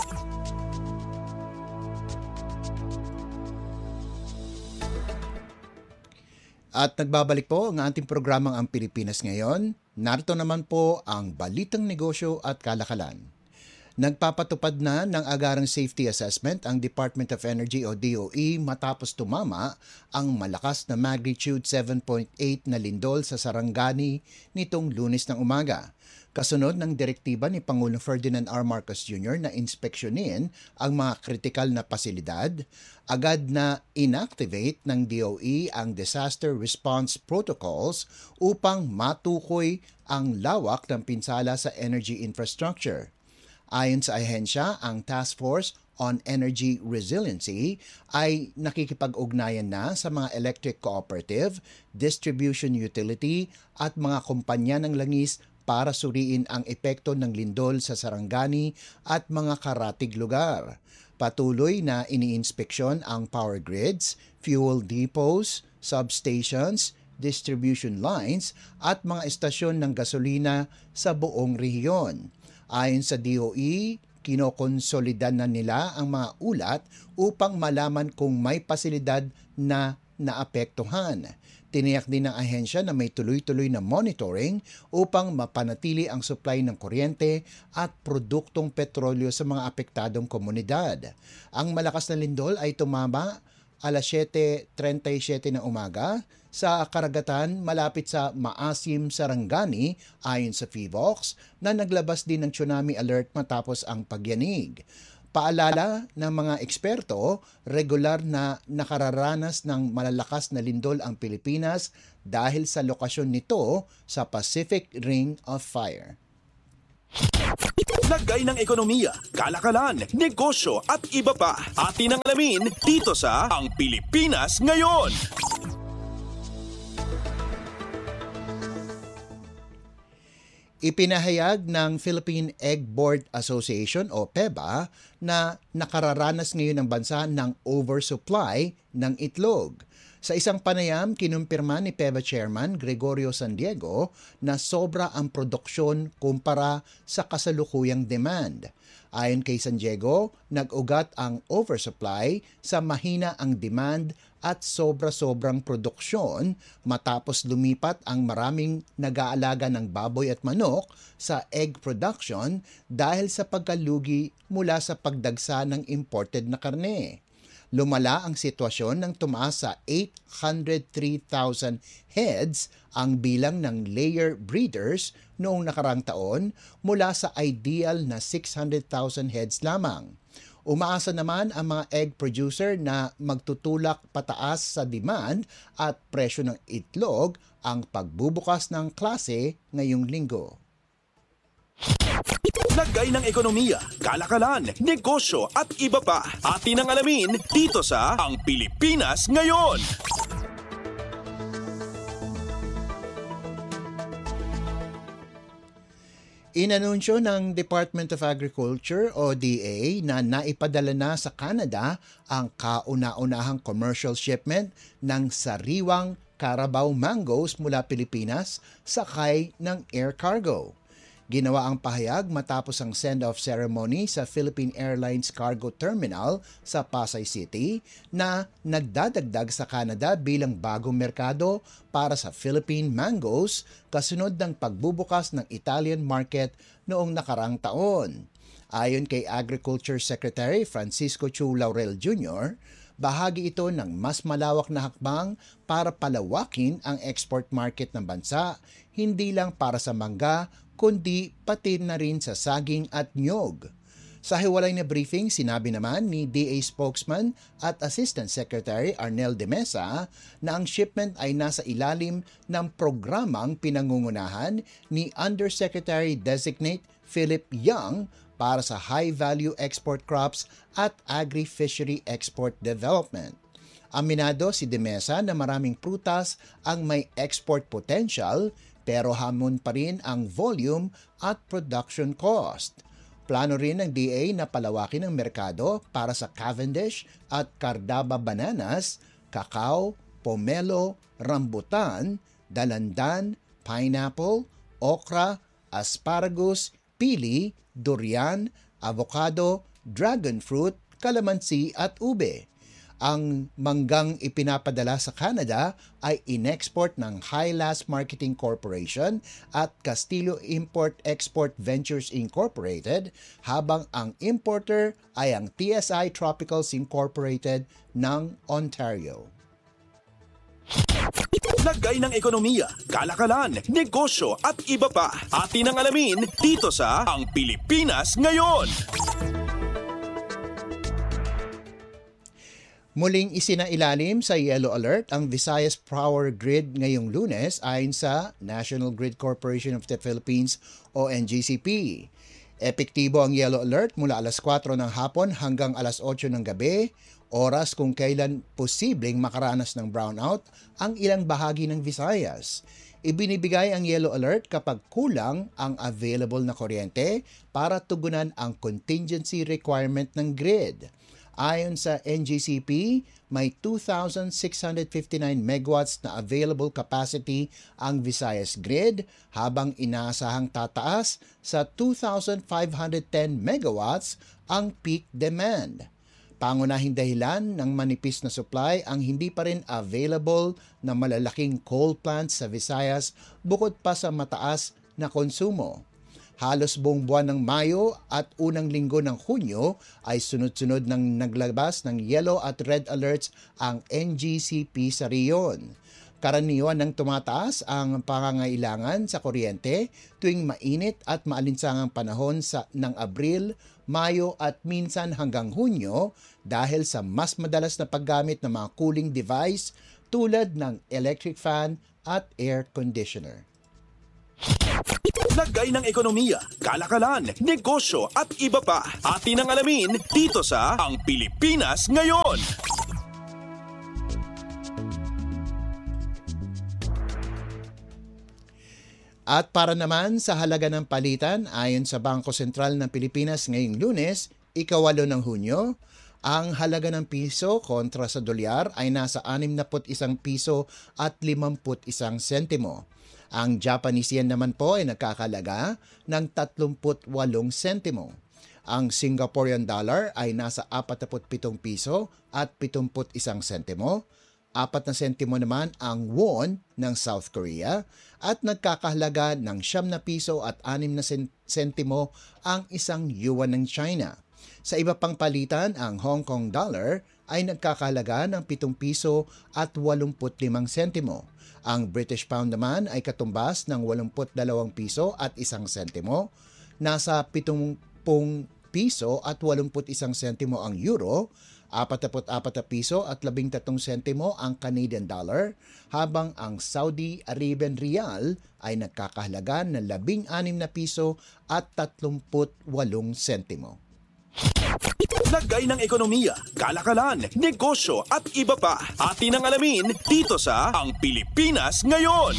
At nagbabalik po ang ating programang Ang Pilipinas Ngayon. Narito naman po ang Balitang Negosyo at Kalakalan. Nagpapatupad na ng agarang safety assessment ang Department of Energy o D O E matapos tumama ang malakas na magnitude seven point eight na lindol sa Sarangani nitong Lunes ng umaga. Kasunod ng direktiba ni Pangulong Ferdinand R. Marcos Junior na inspeksyonin ang mga kritikal na pasilidad, agad na inactivate ng D O E ang disaster response protocols upang matukoy ang lawak ng pinsala sa energy infrastructure. Ayon sa ahensya, ang Task Force on Energy Resiliency ay nakikipag-ugnayan na sa mga electric cooperative, distribution utility at mga kumpanya ng langis para suriin ang epekto ng lindol sa Sarangani at mga karatig lugar. Patuloy na iniinspeksyon ang power grids, fuel depots, substations, distribution lines at mga estasyon ng gasolina sa buong rehiyon. Ayon sa D O E, kinokonsolidan na nila ang mga ulat upang malaman kung may pasilidad na naapektuhan. Tiniyak din ng ahensya na may tuloy-tuloy na monitoring upang mapanatili ang supply ng kuryente at produktong petrolyo sa mga apektadong komunidad. Ang malakas na lindol ay tumama alas siyete trenta y siyete ng umaga sa karagatan malapit sa Maasim, Sarangani ayon sa PHIVOLCS na naglabas din ng tsunami alert matapos ang pagyanig. Paalala ng mga eksperto, regular na nakararanas ng malalakas na lindol ang Pilipinas dahil sa lokasyon nito sa Pacific Ring of Fire. Lagay ng ekonomiya, kalakalan, negosyo at iba pa. Atin ang alamin dito sa Ang Pilipinas Ngayon. Ipinahayag ng Philippine Egg Board Association o PEBA na nakararanas ngayon ang bansa ng oversupply ng itlog. Sa isang panayam, kinumpirma ni PEBA Chairman Gregorio San Diego na sobra ang produksyon kumpara sa kasalukuyang demand. Ayon kay San Diego, nag-ugat ang oversupply sa mahina ang demand at sobra-sobrang produksyon matapos lumipat ang maraming nag-aalaga ng baboy at manok sa egg production dahil sa pagkalugi mula sa pagdagsa ng imported na karne. Lumala ang sitwasyon nang tumaas sa eight hundred three thousand heads ang bilang ng layer breeders noong nakarang taon mula sa ideal na six hundred thousand heads lamang. Umaasa naman ang mga egg producer na magtutulak pataas sa demand at presyo ng itlog ang pagbubukas ng klase ngayong linggo. Lagay ng ekonomiya, kalakalan, negosyo at iba pa. Atin ang alamin dito sa Ang Pilipinas Ngayon. Inanunsyo ng Department of Agriculture o D A na naipadala na sa Canada ang kauna-unahang commercial shipment ng sariwang Carabao mangoes mula Pilipinas sakay ng air cargo. Ginawa ang pahayag matapos ang send-off ceremony sa Philippine Airlines Cargo Terminal sa Pasay City na nagdadagdag sa Canada bilang bagong merkado para sa Philippine mangoes kasunod ng pagbubukas ng Italian market noong nakarang taon. Ayon kay Agriculture Secretary Francisco Chu Laurel Junior, bahagi ito ng mas malawak na hakbang para palawakin ang export market ng bansa, hindi lang para sa mangga, kundi pati na rin sa saging at nyog. Sa hiwalay na briefing, sinabi naman ni D A spokesman at Assistant Secretary Arnel de Mesa na ang shipment ay nasa ilalim ng programang pinangungunahan ni Undersecretary-designate Philip Young para sa high-value export crops at agri-fishery export development. Aminado si de Mesa na maraming prutas ang may export potential pero hamon pa rin ang volume at production cost. Plano rin ng D A na palawakin ang merkado para sa Cavendish at Cardaba bananas, kakao, pomelo, rambutan, dalandan, pineapple, okra, asparagus, pili, durian, avocado, dragon fruit, kalamansi at ube. Ang manggang ipinapadala sa Canada ay in-export ng Highlas Marketing Corporation at Castillo Import-Export Ventures Incorporated, habang ang importer ay ang T S I Tropicals Incorporated ng Ontario. Lagay ng ekonomiya, kalakalan, negosyo at iba pa. Atin ang alamin dito sa Ang Pilipinas Ngayon. Muling isinailalim sa yellow alert ang Visayas Power Grid ngayong Lunes ayon sa National Grid Corporation of the Philippines o N G C P. Epektibo ang yellow alert mula alas kwatro ng hapon hanggang alas otso ng gabi, oras kung kailan posibleng makaranas ng brownout ang ilang bahagi ng Visayas. Ibinibigay ang yellow alert kapag kulang ang available na kuryente para tugunan ang contingency requirement ng grid. Ayon sa N G C P, may two thousand six hundred fifty-nine megawatts na available capacity ang Visayas grid, habang inaasahang tataas sa two thousand five hundred ten megawatts ang peak demand. Pangunahing dahilan ng manipis na supply ang hindi pa rin available na malalaking coal plants sa Visayas bukod pa sa mataas na konsumo. Halos buong buwan ng Mayo at unang linggo ng Hunyo ay sunod-sunod nang naglabas ng yellow at red alerts ang N G C P sa riyon. Karaniwan nang tumataas ang pangangailangan sa kuryente tuwing mainit at maalinsangang panahon sa ng Abril, Mayo at minsan hanggang Hunyo dahil sa mas madalas na paggamit ng mga cooling device tulad ng electric fan at air conditioner. Lagay ng ekonomiya, kalakalan, negosyo at iba pa. Atin ang alamin dito sa Ang Pilipinas Ngayon. At para naman sa halaga ng palitan, ayon sa Bangko Sentral ng Pilipinas ngayong Lunes, ikawalo ng Hunyo, ang halaga ng piso kontra sa dolyar ay nasa anim na isang piso at limampu't isang sentimo. Ang Japanese yen naman po ay nagkakalaga ng tatlumput walong sentimo. Ang Singaporean dollar ay nasa apatnapu't pitong piso at pitumput isang sentimo. Apat na sentimo naman ang won ng South Korea at nagkakahalaga ng siyam na piso at anim na sentimo ang isang yuan ng China. Sa iba pang palitan, ang Hong Kong dollar ay nagkakahalaga ng pitong piso at walumput limang sentimo. Ang British pound naman ay katumbas ng walumput dalawang piso at isang sentimo. Nasa pitumpung piso at walumput isang sentimo ang euro, apatnapu't apat na piso at labing tatlong sentimo ang Canadian dollar, habang ang Saudi Arabian Riyal ay nagkakahalaga ng labing anim na piso at tatlumput walong sentimo. Lagay ng ekonomiya, kalakalan, negosyo at iba pa. Atin ang alamin dito sa Ang Pilipinas Ngayon.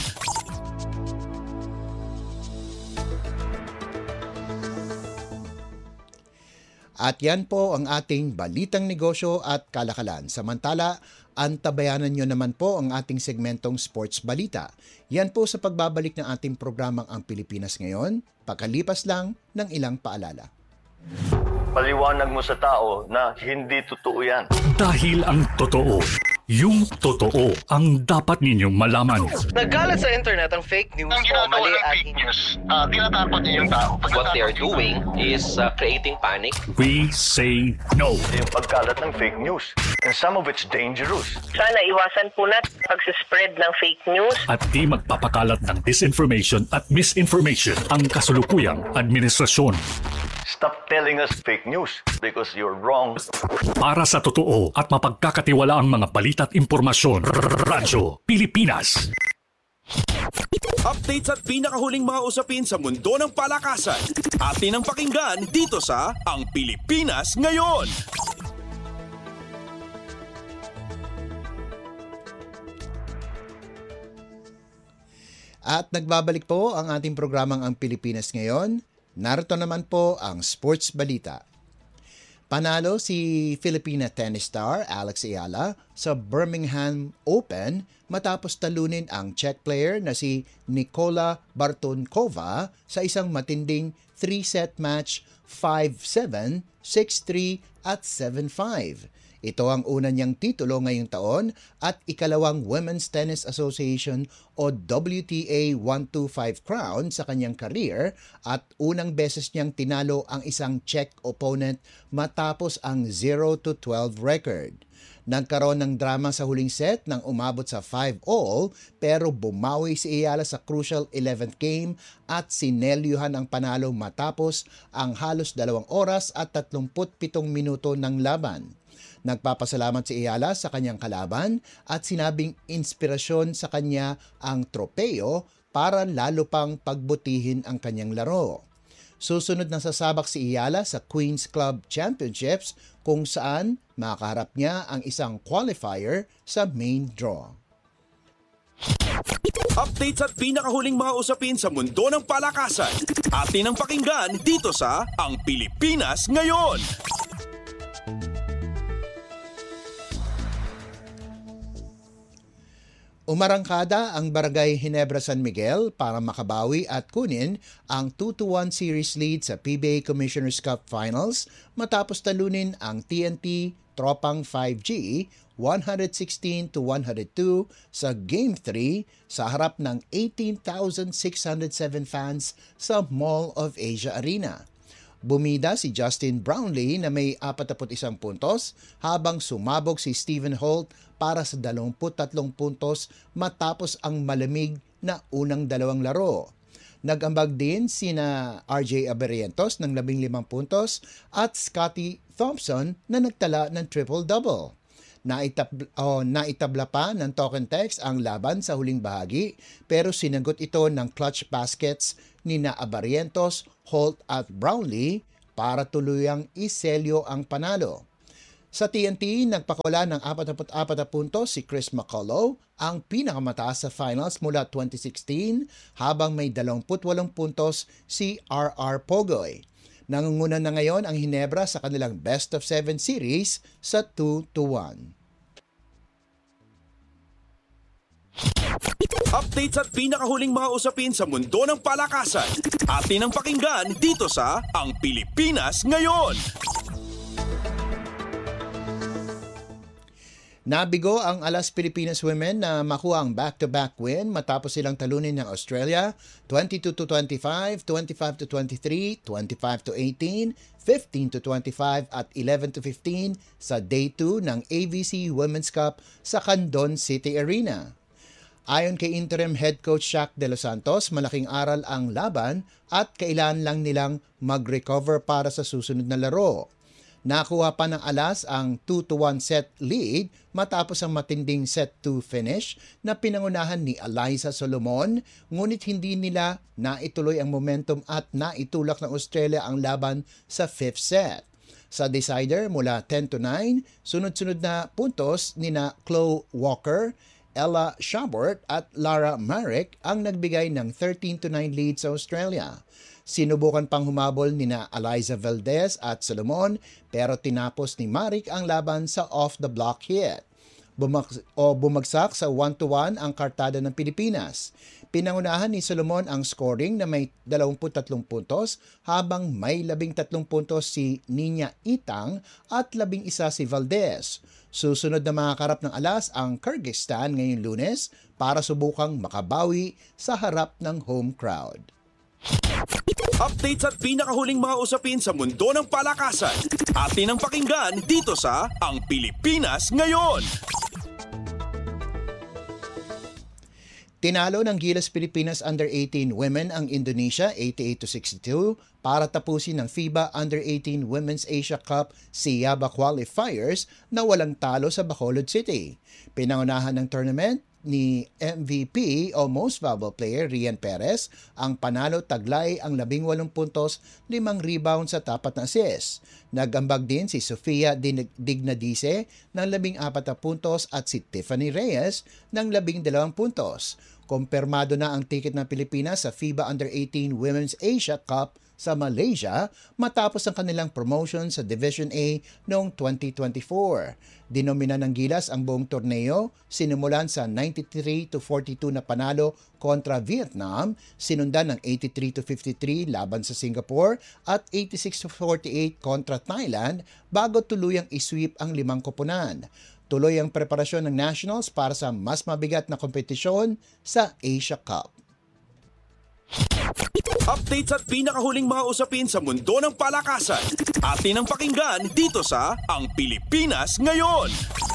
At yan po ang ating balitang negosyo at kalakalan. Samantala, antabayanan nyo naman po ang ating segmentong Sports Balita. Yan po sa pagbabalik ng ating programang Ang Pilipinas Ngayon, pakalipas lang ng ilang paalala. Paliwanag mo sa tao na hindi totoo yan. Dahil ang totoo, yung totoo ang dapat ninyong malaman. Nagkalat sa internet ang fake news ang o mali at fake news, uh, tinatapon niyo yung tao. What they are doing is uh, creating panic. We say no. Yung pagkalat ng fake news. And some of it's dangerous. Sana iwasan po natin pag-spread ng fake news. At di magpapakalat ng disinformation at misinformation ang kasulukuyang administrasyon. Stop telling us fake news because you're wrong. Para sa totoo at mapagkakatiwala ang mga balita at impormasyon, Radyo Pilipinas. Updates at pinakahuling mga usapin sa mundo ng palakasan. Atin ang pakinggan dito sa Ang Pilipinas Ngayon. At nagbabalik po ang ating programang Ang Pilipinas Ngayon. Narito naman po ang Sports Balita. Panalo si Filipina tennis star Alex Ayala sa Birmingham Open matapos talunin ang Czech player na si Nikola Bartonkova sa isang matinding three-set match five seven, six three at seven five. Ito ang una niyang titulo ngayong taon at ikalawang Women's Tennis Association o W T A one twenty-five crown sa kanyang career at unang beses niyang tinalo ang isang Czech opponent matapos ang zero to twelve record. Nagkaroon ng drama sa huling set nang umabot sa five all pero bumawi si Ayala sa crucial eleventh game at sinelyuhan ang panalo matapos ang halos dalawang oras at tatlumput pitong minuto ng laban. Nagpapasalamat si Ayala sa kanyang kalaban at sinabing inspirasyon sa kanya ang tropeo para lalo pang pagbutihin ang kanyang laro. Susunod na sasabak si Ayala sa Queen's Club Championships kung saan makaharap niya ang isang qualifier sa main draw. Updates at pinakahuling mga usapin sa mundo ng palakasan. Atin ang pakinggan dito sa Ang Pilipinas Ngayon. Umarangkada ang Barangay Ginebra San Miguel para makabawi at kunin ang two to one series lead sa P B A Commissioner's Cup Finals matapos talunin ang T N T tropang five G, one sixteen to one oh two sa Game three sa harap ng eighteen thousand six hundred seven fans sa Mall of Asia Arena. Bumida si Justin Brownlee na may forty-one puntos habang sumabog si Stephen Holt para sa twenty-three puntos matapos ang malamig na unang dalawang laro. Nag-ambag din sina R J Abarientos ng fifteen puntos at Scotty Thompson na nagtala ng triple-double. Naitabla, oh, naitabla pa ng Token Text ang laban sa huling bahagi pero sinagot ito ng clutch baskets ni na Abarientos, Holt at Brownlee para tuluyang iselyo ang panalo. Sa T N T, nagpakawala ng forty-four puntos si Chris McCullough, ang pinakamataas sa finals mula twenty sixteen, habang may twenty-eight puntos si R R Pogoy. Nangunguna na ngayon ang Hinebra sa kanilang best of seven series sa two to one. Updates at pinakahuling mga usapin sa mundo ng palakasan. Atin ang pakinggan dito sa Ang Pilipinas Ngayon. Nabigo ang Alas Pilipinas Women na makuha ang back-to-back win matapos silang talunin ng Australia twenty-two to twenty-five, twenty-five to twenty-three, twenty-five to eighteen, fifteen to twenty-five at eleven to fifteen sa Day two ng A V C Women's Cup sa Candon City Arena. Ayon kay interim head coach Shaq De Los Santos, malaking aral ang laban at kailangan lang nilang mag-recover para sa susunod na laro. Nakuha pa ng Alas ang two to one set lead matapos ang matinding set two finish na pinangunahan ni Eliza Solomon, ngunit hindi nila naituloy ang momentum at naitulak ng Australia ang laban sa fifth set. Sa decider mula ten to nine, sunod-sunod na puntos nina Chloe Walker, Ella Shabort at Lara Marek ang nagbigay ng thirteen to nine lead sa Australia. Sinubukan pang humabol nina Eliza Valdez at Solomon pero tinapos ni Marek ang laban sa off-the-block hit. Bumag- o bumagsak sa one to one ang kartada ng Pilipinas. Pinangunahan ni Solomon ang scoring na may twenty-three puntos habang may labing-tatlong puntos si Nina Itang at labing isa si Valdez. Susunod na makakarap ng Alas ang Kyrgyzstan ngayong Lunes para subukang makabawi sa harap ng home crowd. Updates at pinakahuling mga usapin sa mundo ng palakasan. Atin ang pakinggan dito sa Ang Pilipinas Ngayon. Tinalo ng Gilas Pilipinas Under eighteen Women ang Indonesia eighty-eight to sixty-two para tapusin ng FIBA Under eighteen Women's Asia Cup Siaba qualifiers na walang talo sa Bacolod City. Pinangunahan ng tournament ni M V P o Most Valuable Player Rian Perez, ang panalo taglay ang labing walong puntos, limang rebound sa tapat na assist. Nagambag din si Sofia Dignadice ng labing apat na puntos at si Tiffany Reyes ng labing dalawang puntos. Kumpirmado na ang ticket ng Pilipinas sa FIBA Under eighteen Women's Asia Cup sa Malaysia matapos ang kanilang promotion sa Division A noong twenty twenty-four. Dinomina ng Gilas ang buong torneo, sinimulan sa ninety-three to forty-two na panalo kontra Vietnam, sinundan ng eighty-three to fifty-three laban sa Singapore at eighty-six to forty-eight kontra Thailand bago tuluyang isweep ang limang koponan. Tuloy ang preparasyon ng Nationals para sa mas mabigat na kompetisyon sa Asia Cup. Updates at pinakahuling mga usapin sa mundo ng palakasan. Atin ang pakinggan dito sa Ang Pilipinas Ngayon.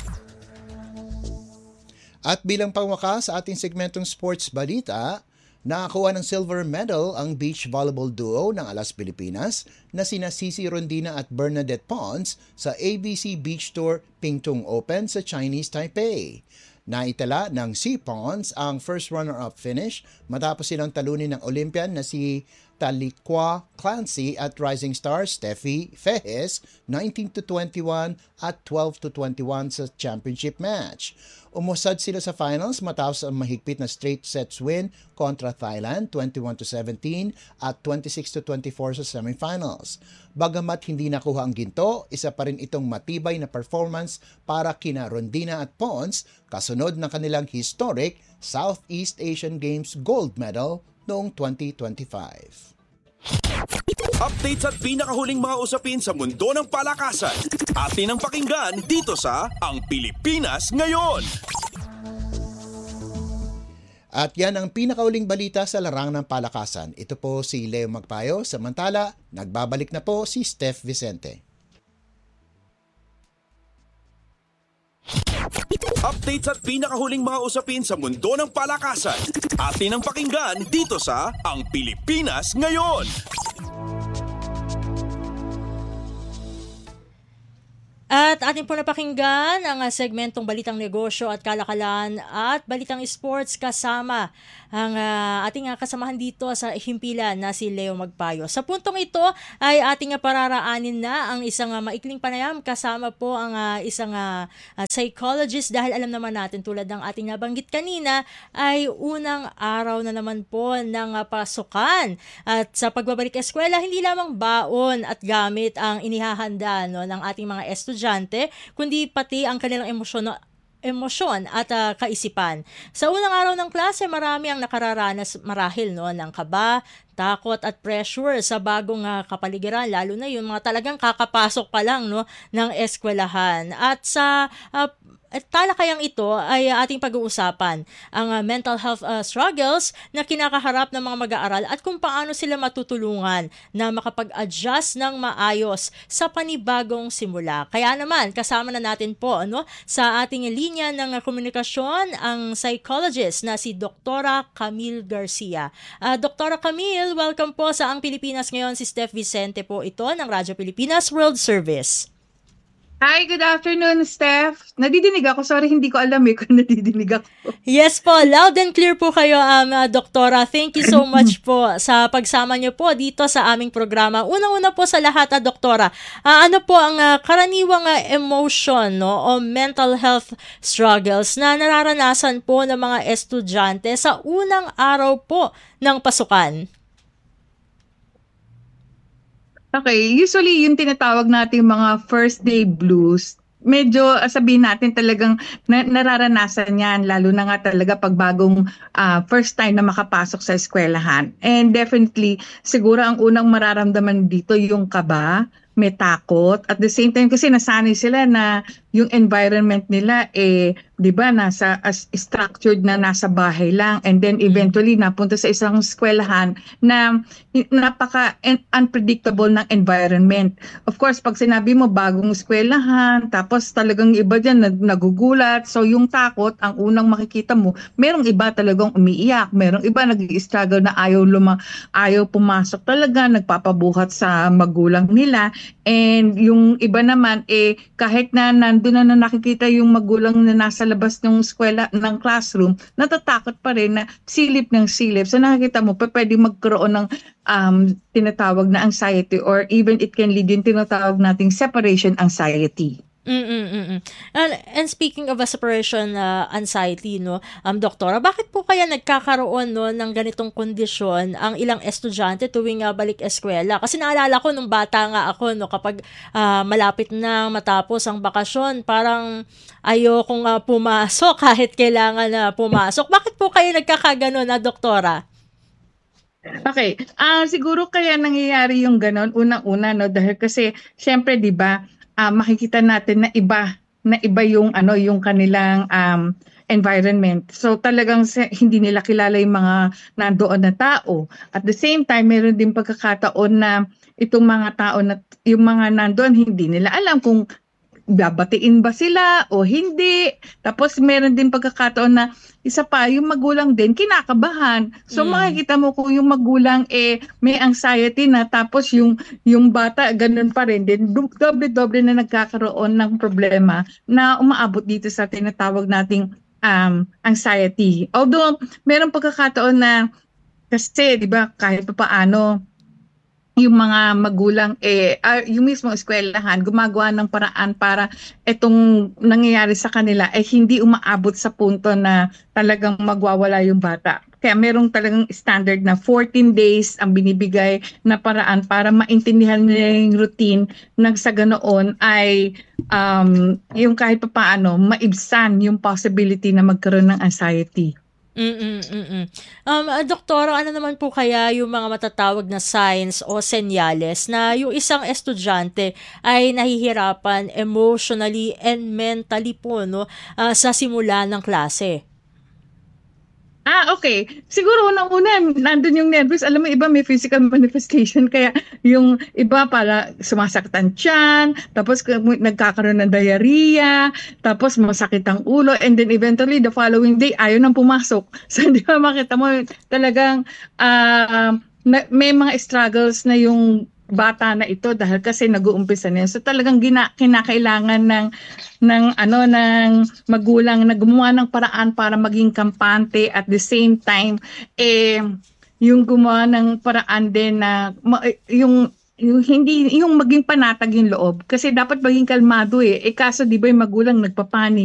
At bilang pangwakas sa ating segmentong sports balita, nakakuha ng silver medal ang beach volleyball duo ng Alas Pilipinas na sina Cici Rondina at Bernadette Pons sa A B C Beach Tour Pingtung Open sa Chinese Taipei. Naitala ng C. Pons ang first runner-up finish matapos silang talunin ng Olympian na si Talikwa Clancy at rising star Steffi Fejes nineteen to twenty-one at twelve to twenty-one sa championship match. Umusad sila sa finals matapos ang mahigpit na straight sets win kontra Thailand twenty-one to seventeen at twenty-six to twenty-four sa semifinals. Bagamat hindi nakuha ang ginto, isa pa rin itong matibay na performance para kina Rondina at Pons kasunod ng kanilang historic Southeast Asian Games gold medal noong twenty twenty-five. Updates at pinakahuling mga usapin sa mundo ng palakasan. Atin ang pakinggan dito sa Ang Pilipinas Ngayon. At yan ang pinakauling balita sa larang ng palakasan. Ito po si Leo Magpayo. Samantala, nagbabalik na po si Steph Vicente. Updates at pinakahuling mga usapin sa mundo ng palakasan. Atin ang pakinggan dito sa Ang Pilipinas Ngayon. At ating po napakinggan ang uh, segmentong Balitang Negosyo at Kalakalan at Balitang Sports kasama ang uh, ating uh, kasamahan dito sa himpilan na si Leo Magpayo. Sa puntong ito ay ating uh, pararaanin na ang isang uh, maikling panayam kasama po ang uh, isang uh, uh, psychologist dahil alam naman natin tulad ng ating nabanggit kanina ay unang araw na naman po ng uh, pasukan. At sa pagbabalik eskwela, hindi lamang baon at gamit ang inihahanda no, ng ating mga estudyante, kundi pati ang kanilang emosyon emosyon at uh, kaisipan. Sa unang araw ng klase, marami ang nakararanas marahil no, ng kaba, takot at pressure sa bagong uh, kapaligiran, lalo na yung mga talagang kakapasok pa lang no, ng eskwelahan. At sa uh, At talakayang ito ay ating pag-uusapan ang uh, mental health uh, struggles na kinakaharap ng mga mag-aaral at kung paano sila matutulungan na makapag-adjust ng maayos sa panibagong simula. Kaya naman, kasama na natin po ano, sa ating linya ng uh, komunikasyon ang psychologist na si Doktora Camille Garcia. Uh, Doktora Camille, welcome po sa Ang Pilipinas Ngayon. Si Steph Vicente po ito ng Radyo Pilipinas World Service. Hi, good afternoon, Steph. Nadidinig ako. Sorry, hindi ko alam eh kung nadidinig ako. Yes po, loud and clear po kayo, um, uh, Doktora. Thank you so much po sa pagsama niyo po dito sa aming programa. Unang-una po sa lahat, uh, Doktora, uh, ano po ang uh, karaniwang uh, emotion no, o mental health struggles na nararanasan po ng mga estudyante sa unang araw po ng pasukan? Okay, usually yung tinatawag natin mga first day blues, medyo sabihin natin talagang na, nararanasan yan, lalo na nga talaga pag bagong uh, first time na makapasok sa eskwelahan. And definitely, siguro ang unang mararamdaman dito yung kaba, may takot. At the same time kasi nasanay sila na yung environment nila eh, di ba, nasa as structured na nasa bahay lang, and then eventually napunta sa isang eskwelahan na napaka unpredictable ng environment. Of course, pag sinabi mo bagong eskwelahan, tapos talagang iba dyan nag nagugulat, so yung takot, ang unang makikita mo, merong iba talagang umiiyak, merong iba nag-i-struggle na ayaw luma, ayaw pumasok talaga, nagpapabuhat sa magulang nila, and yung iba naman eh kahit na nandun na, na nakikita yung magulang na nasa labas ng eskwela, ng classroom, natatakot pa rin na silip ng silip. So nakikita mo, pwede magkaroon ng um, tinatawag na anxiety, or even it can lead yung tinatawag nating separation anxiety. Mm-mm-mm. And, and speaking of a separation uh, anxiety, no, um, Doktora, bakit po kaya nagkakaroon no, ng ganitong kondisyon ang ilang estudyante tuwing uh, balik eskwela? Kasi naalala ko nung bata nga ako, no, kapag uh, malapit na matapos ang bakasyon, parang ayokong uh, pumasok kahit kailangan na uh, pumasok. Bakit po kayo nagkakaganon na, Doktora? Okay, uh, siguro kaya nangyayari yung ganon unang-una, no, dahil kasi syempre 'di ba, Uh, makikita natin na iba na iba yung ano yung kanilang um, environment. So talagang se- hindi nila kilala yung mga nandoon na tao. At the same time, meron din pagkakataon na itong mga tao na yung mga nandoon hindi nila alam kung babatiin ba sila o hindi. Tapos meron din pagkakataon na isa pa, yung magulang din kinakabahan. So mm. makikita mo kung yung magulang eh may anxiety na, tapos yung yung bata ganun pa rin din, doble-doble na nagkakaroon ng problema na umaabot dito sa tinatawag nating um, anxiety. Although meron pagkakataon na kasi 'di ba kahit pa paano yung mga magulang, eh, uh, yung mismong eskwelahan, gumagawa ng paraan para itong nangyayari sa kanila ay eh, hindi umaabot sa punto na talagang magwawala yung bata. Kaya merong talagang standard na fourteen days ang binibigay na paraan para maintindihan nila yung routine, nang sa ganoon ay um, yung kahit pa paano maibsan yung possibility na magkaroon ng anxiety. Mm, mm. Um, ah, Doktor, ano naman po kaya yung mga matatawag na signs o senyales na yung isang estudyante ay nahihirapan emotionally and mentally po, no, ah, sa simula ng klase? Ah, okay. Siguro unang-una, nandun yung nervous. Alam mo, iba may physical manifestation. Kaya yung iba para sumasakit ang tiyan, tapos k- nagkakaroon ng diarrhea, tapos masakit ang ulo, and then eventually the following day, ayaw nang pumasok. So, di ba makita mo talagang ah, na- may mga struggles na yung bata na ito dahil kasi nag-uumpisa na yun. So talagang gina, kinakailangan ng ng ano ng magulang na gumawa ng paraan para maging kampante, at the same time eh yung gumawa ng paraan din na ma- yung yung hindi yung maging panatag yung loob, kasi dapat maging kalmado eh. Eh kaso di ba yung magulang nagpapanik.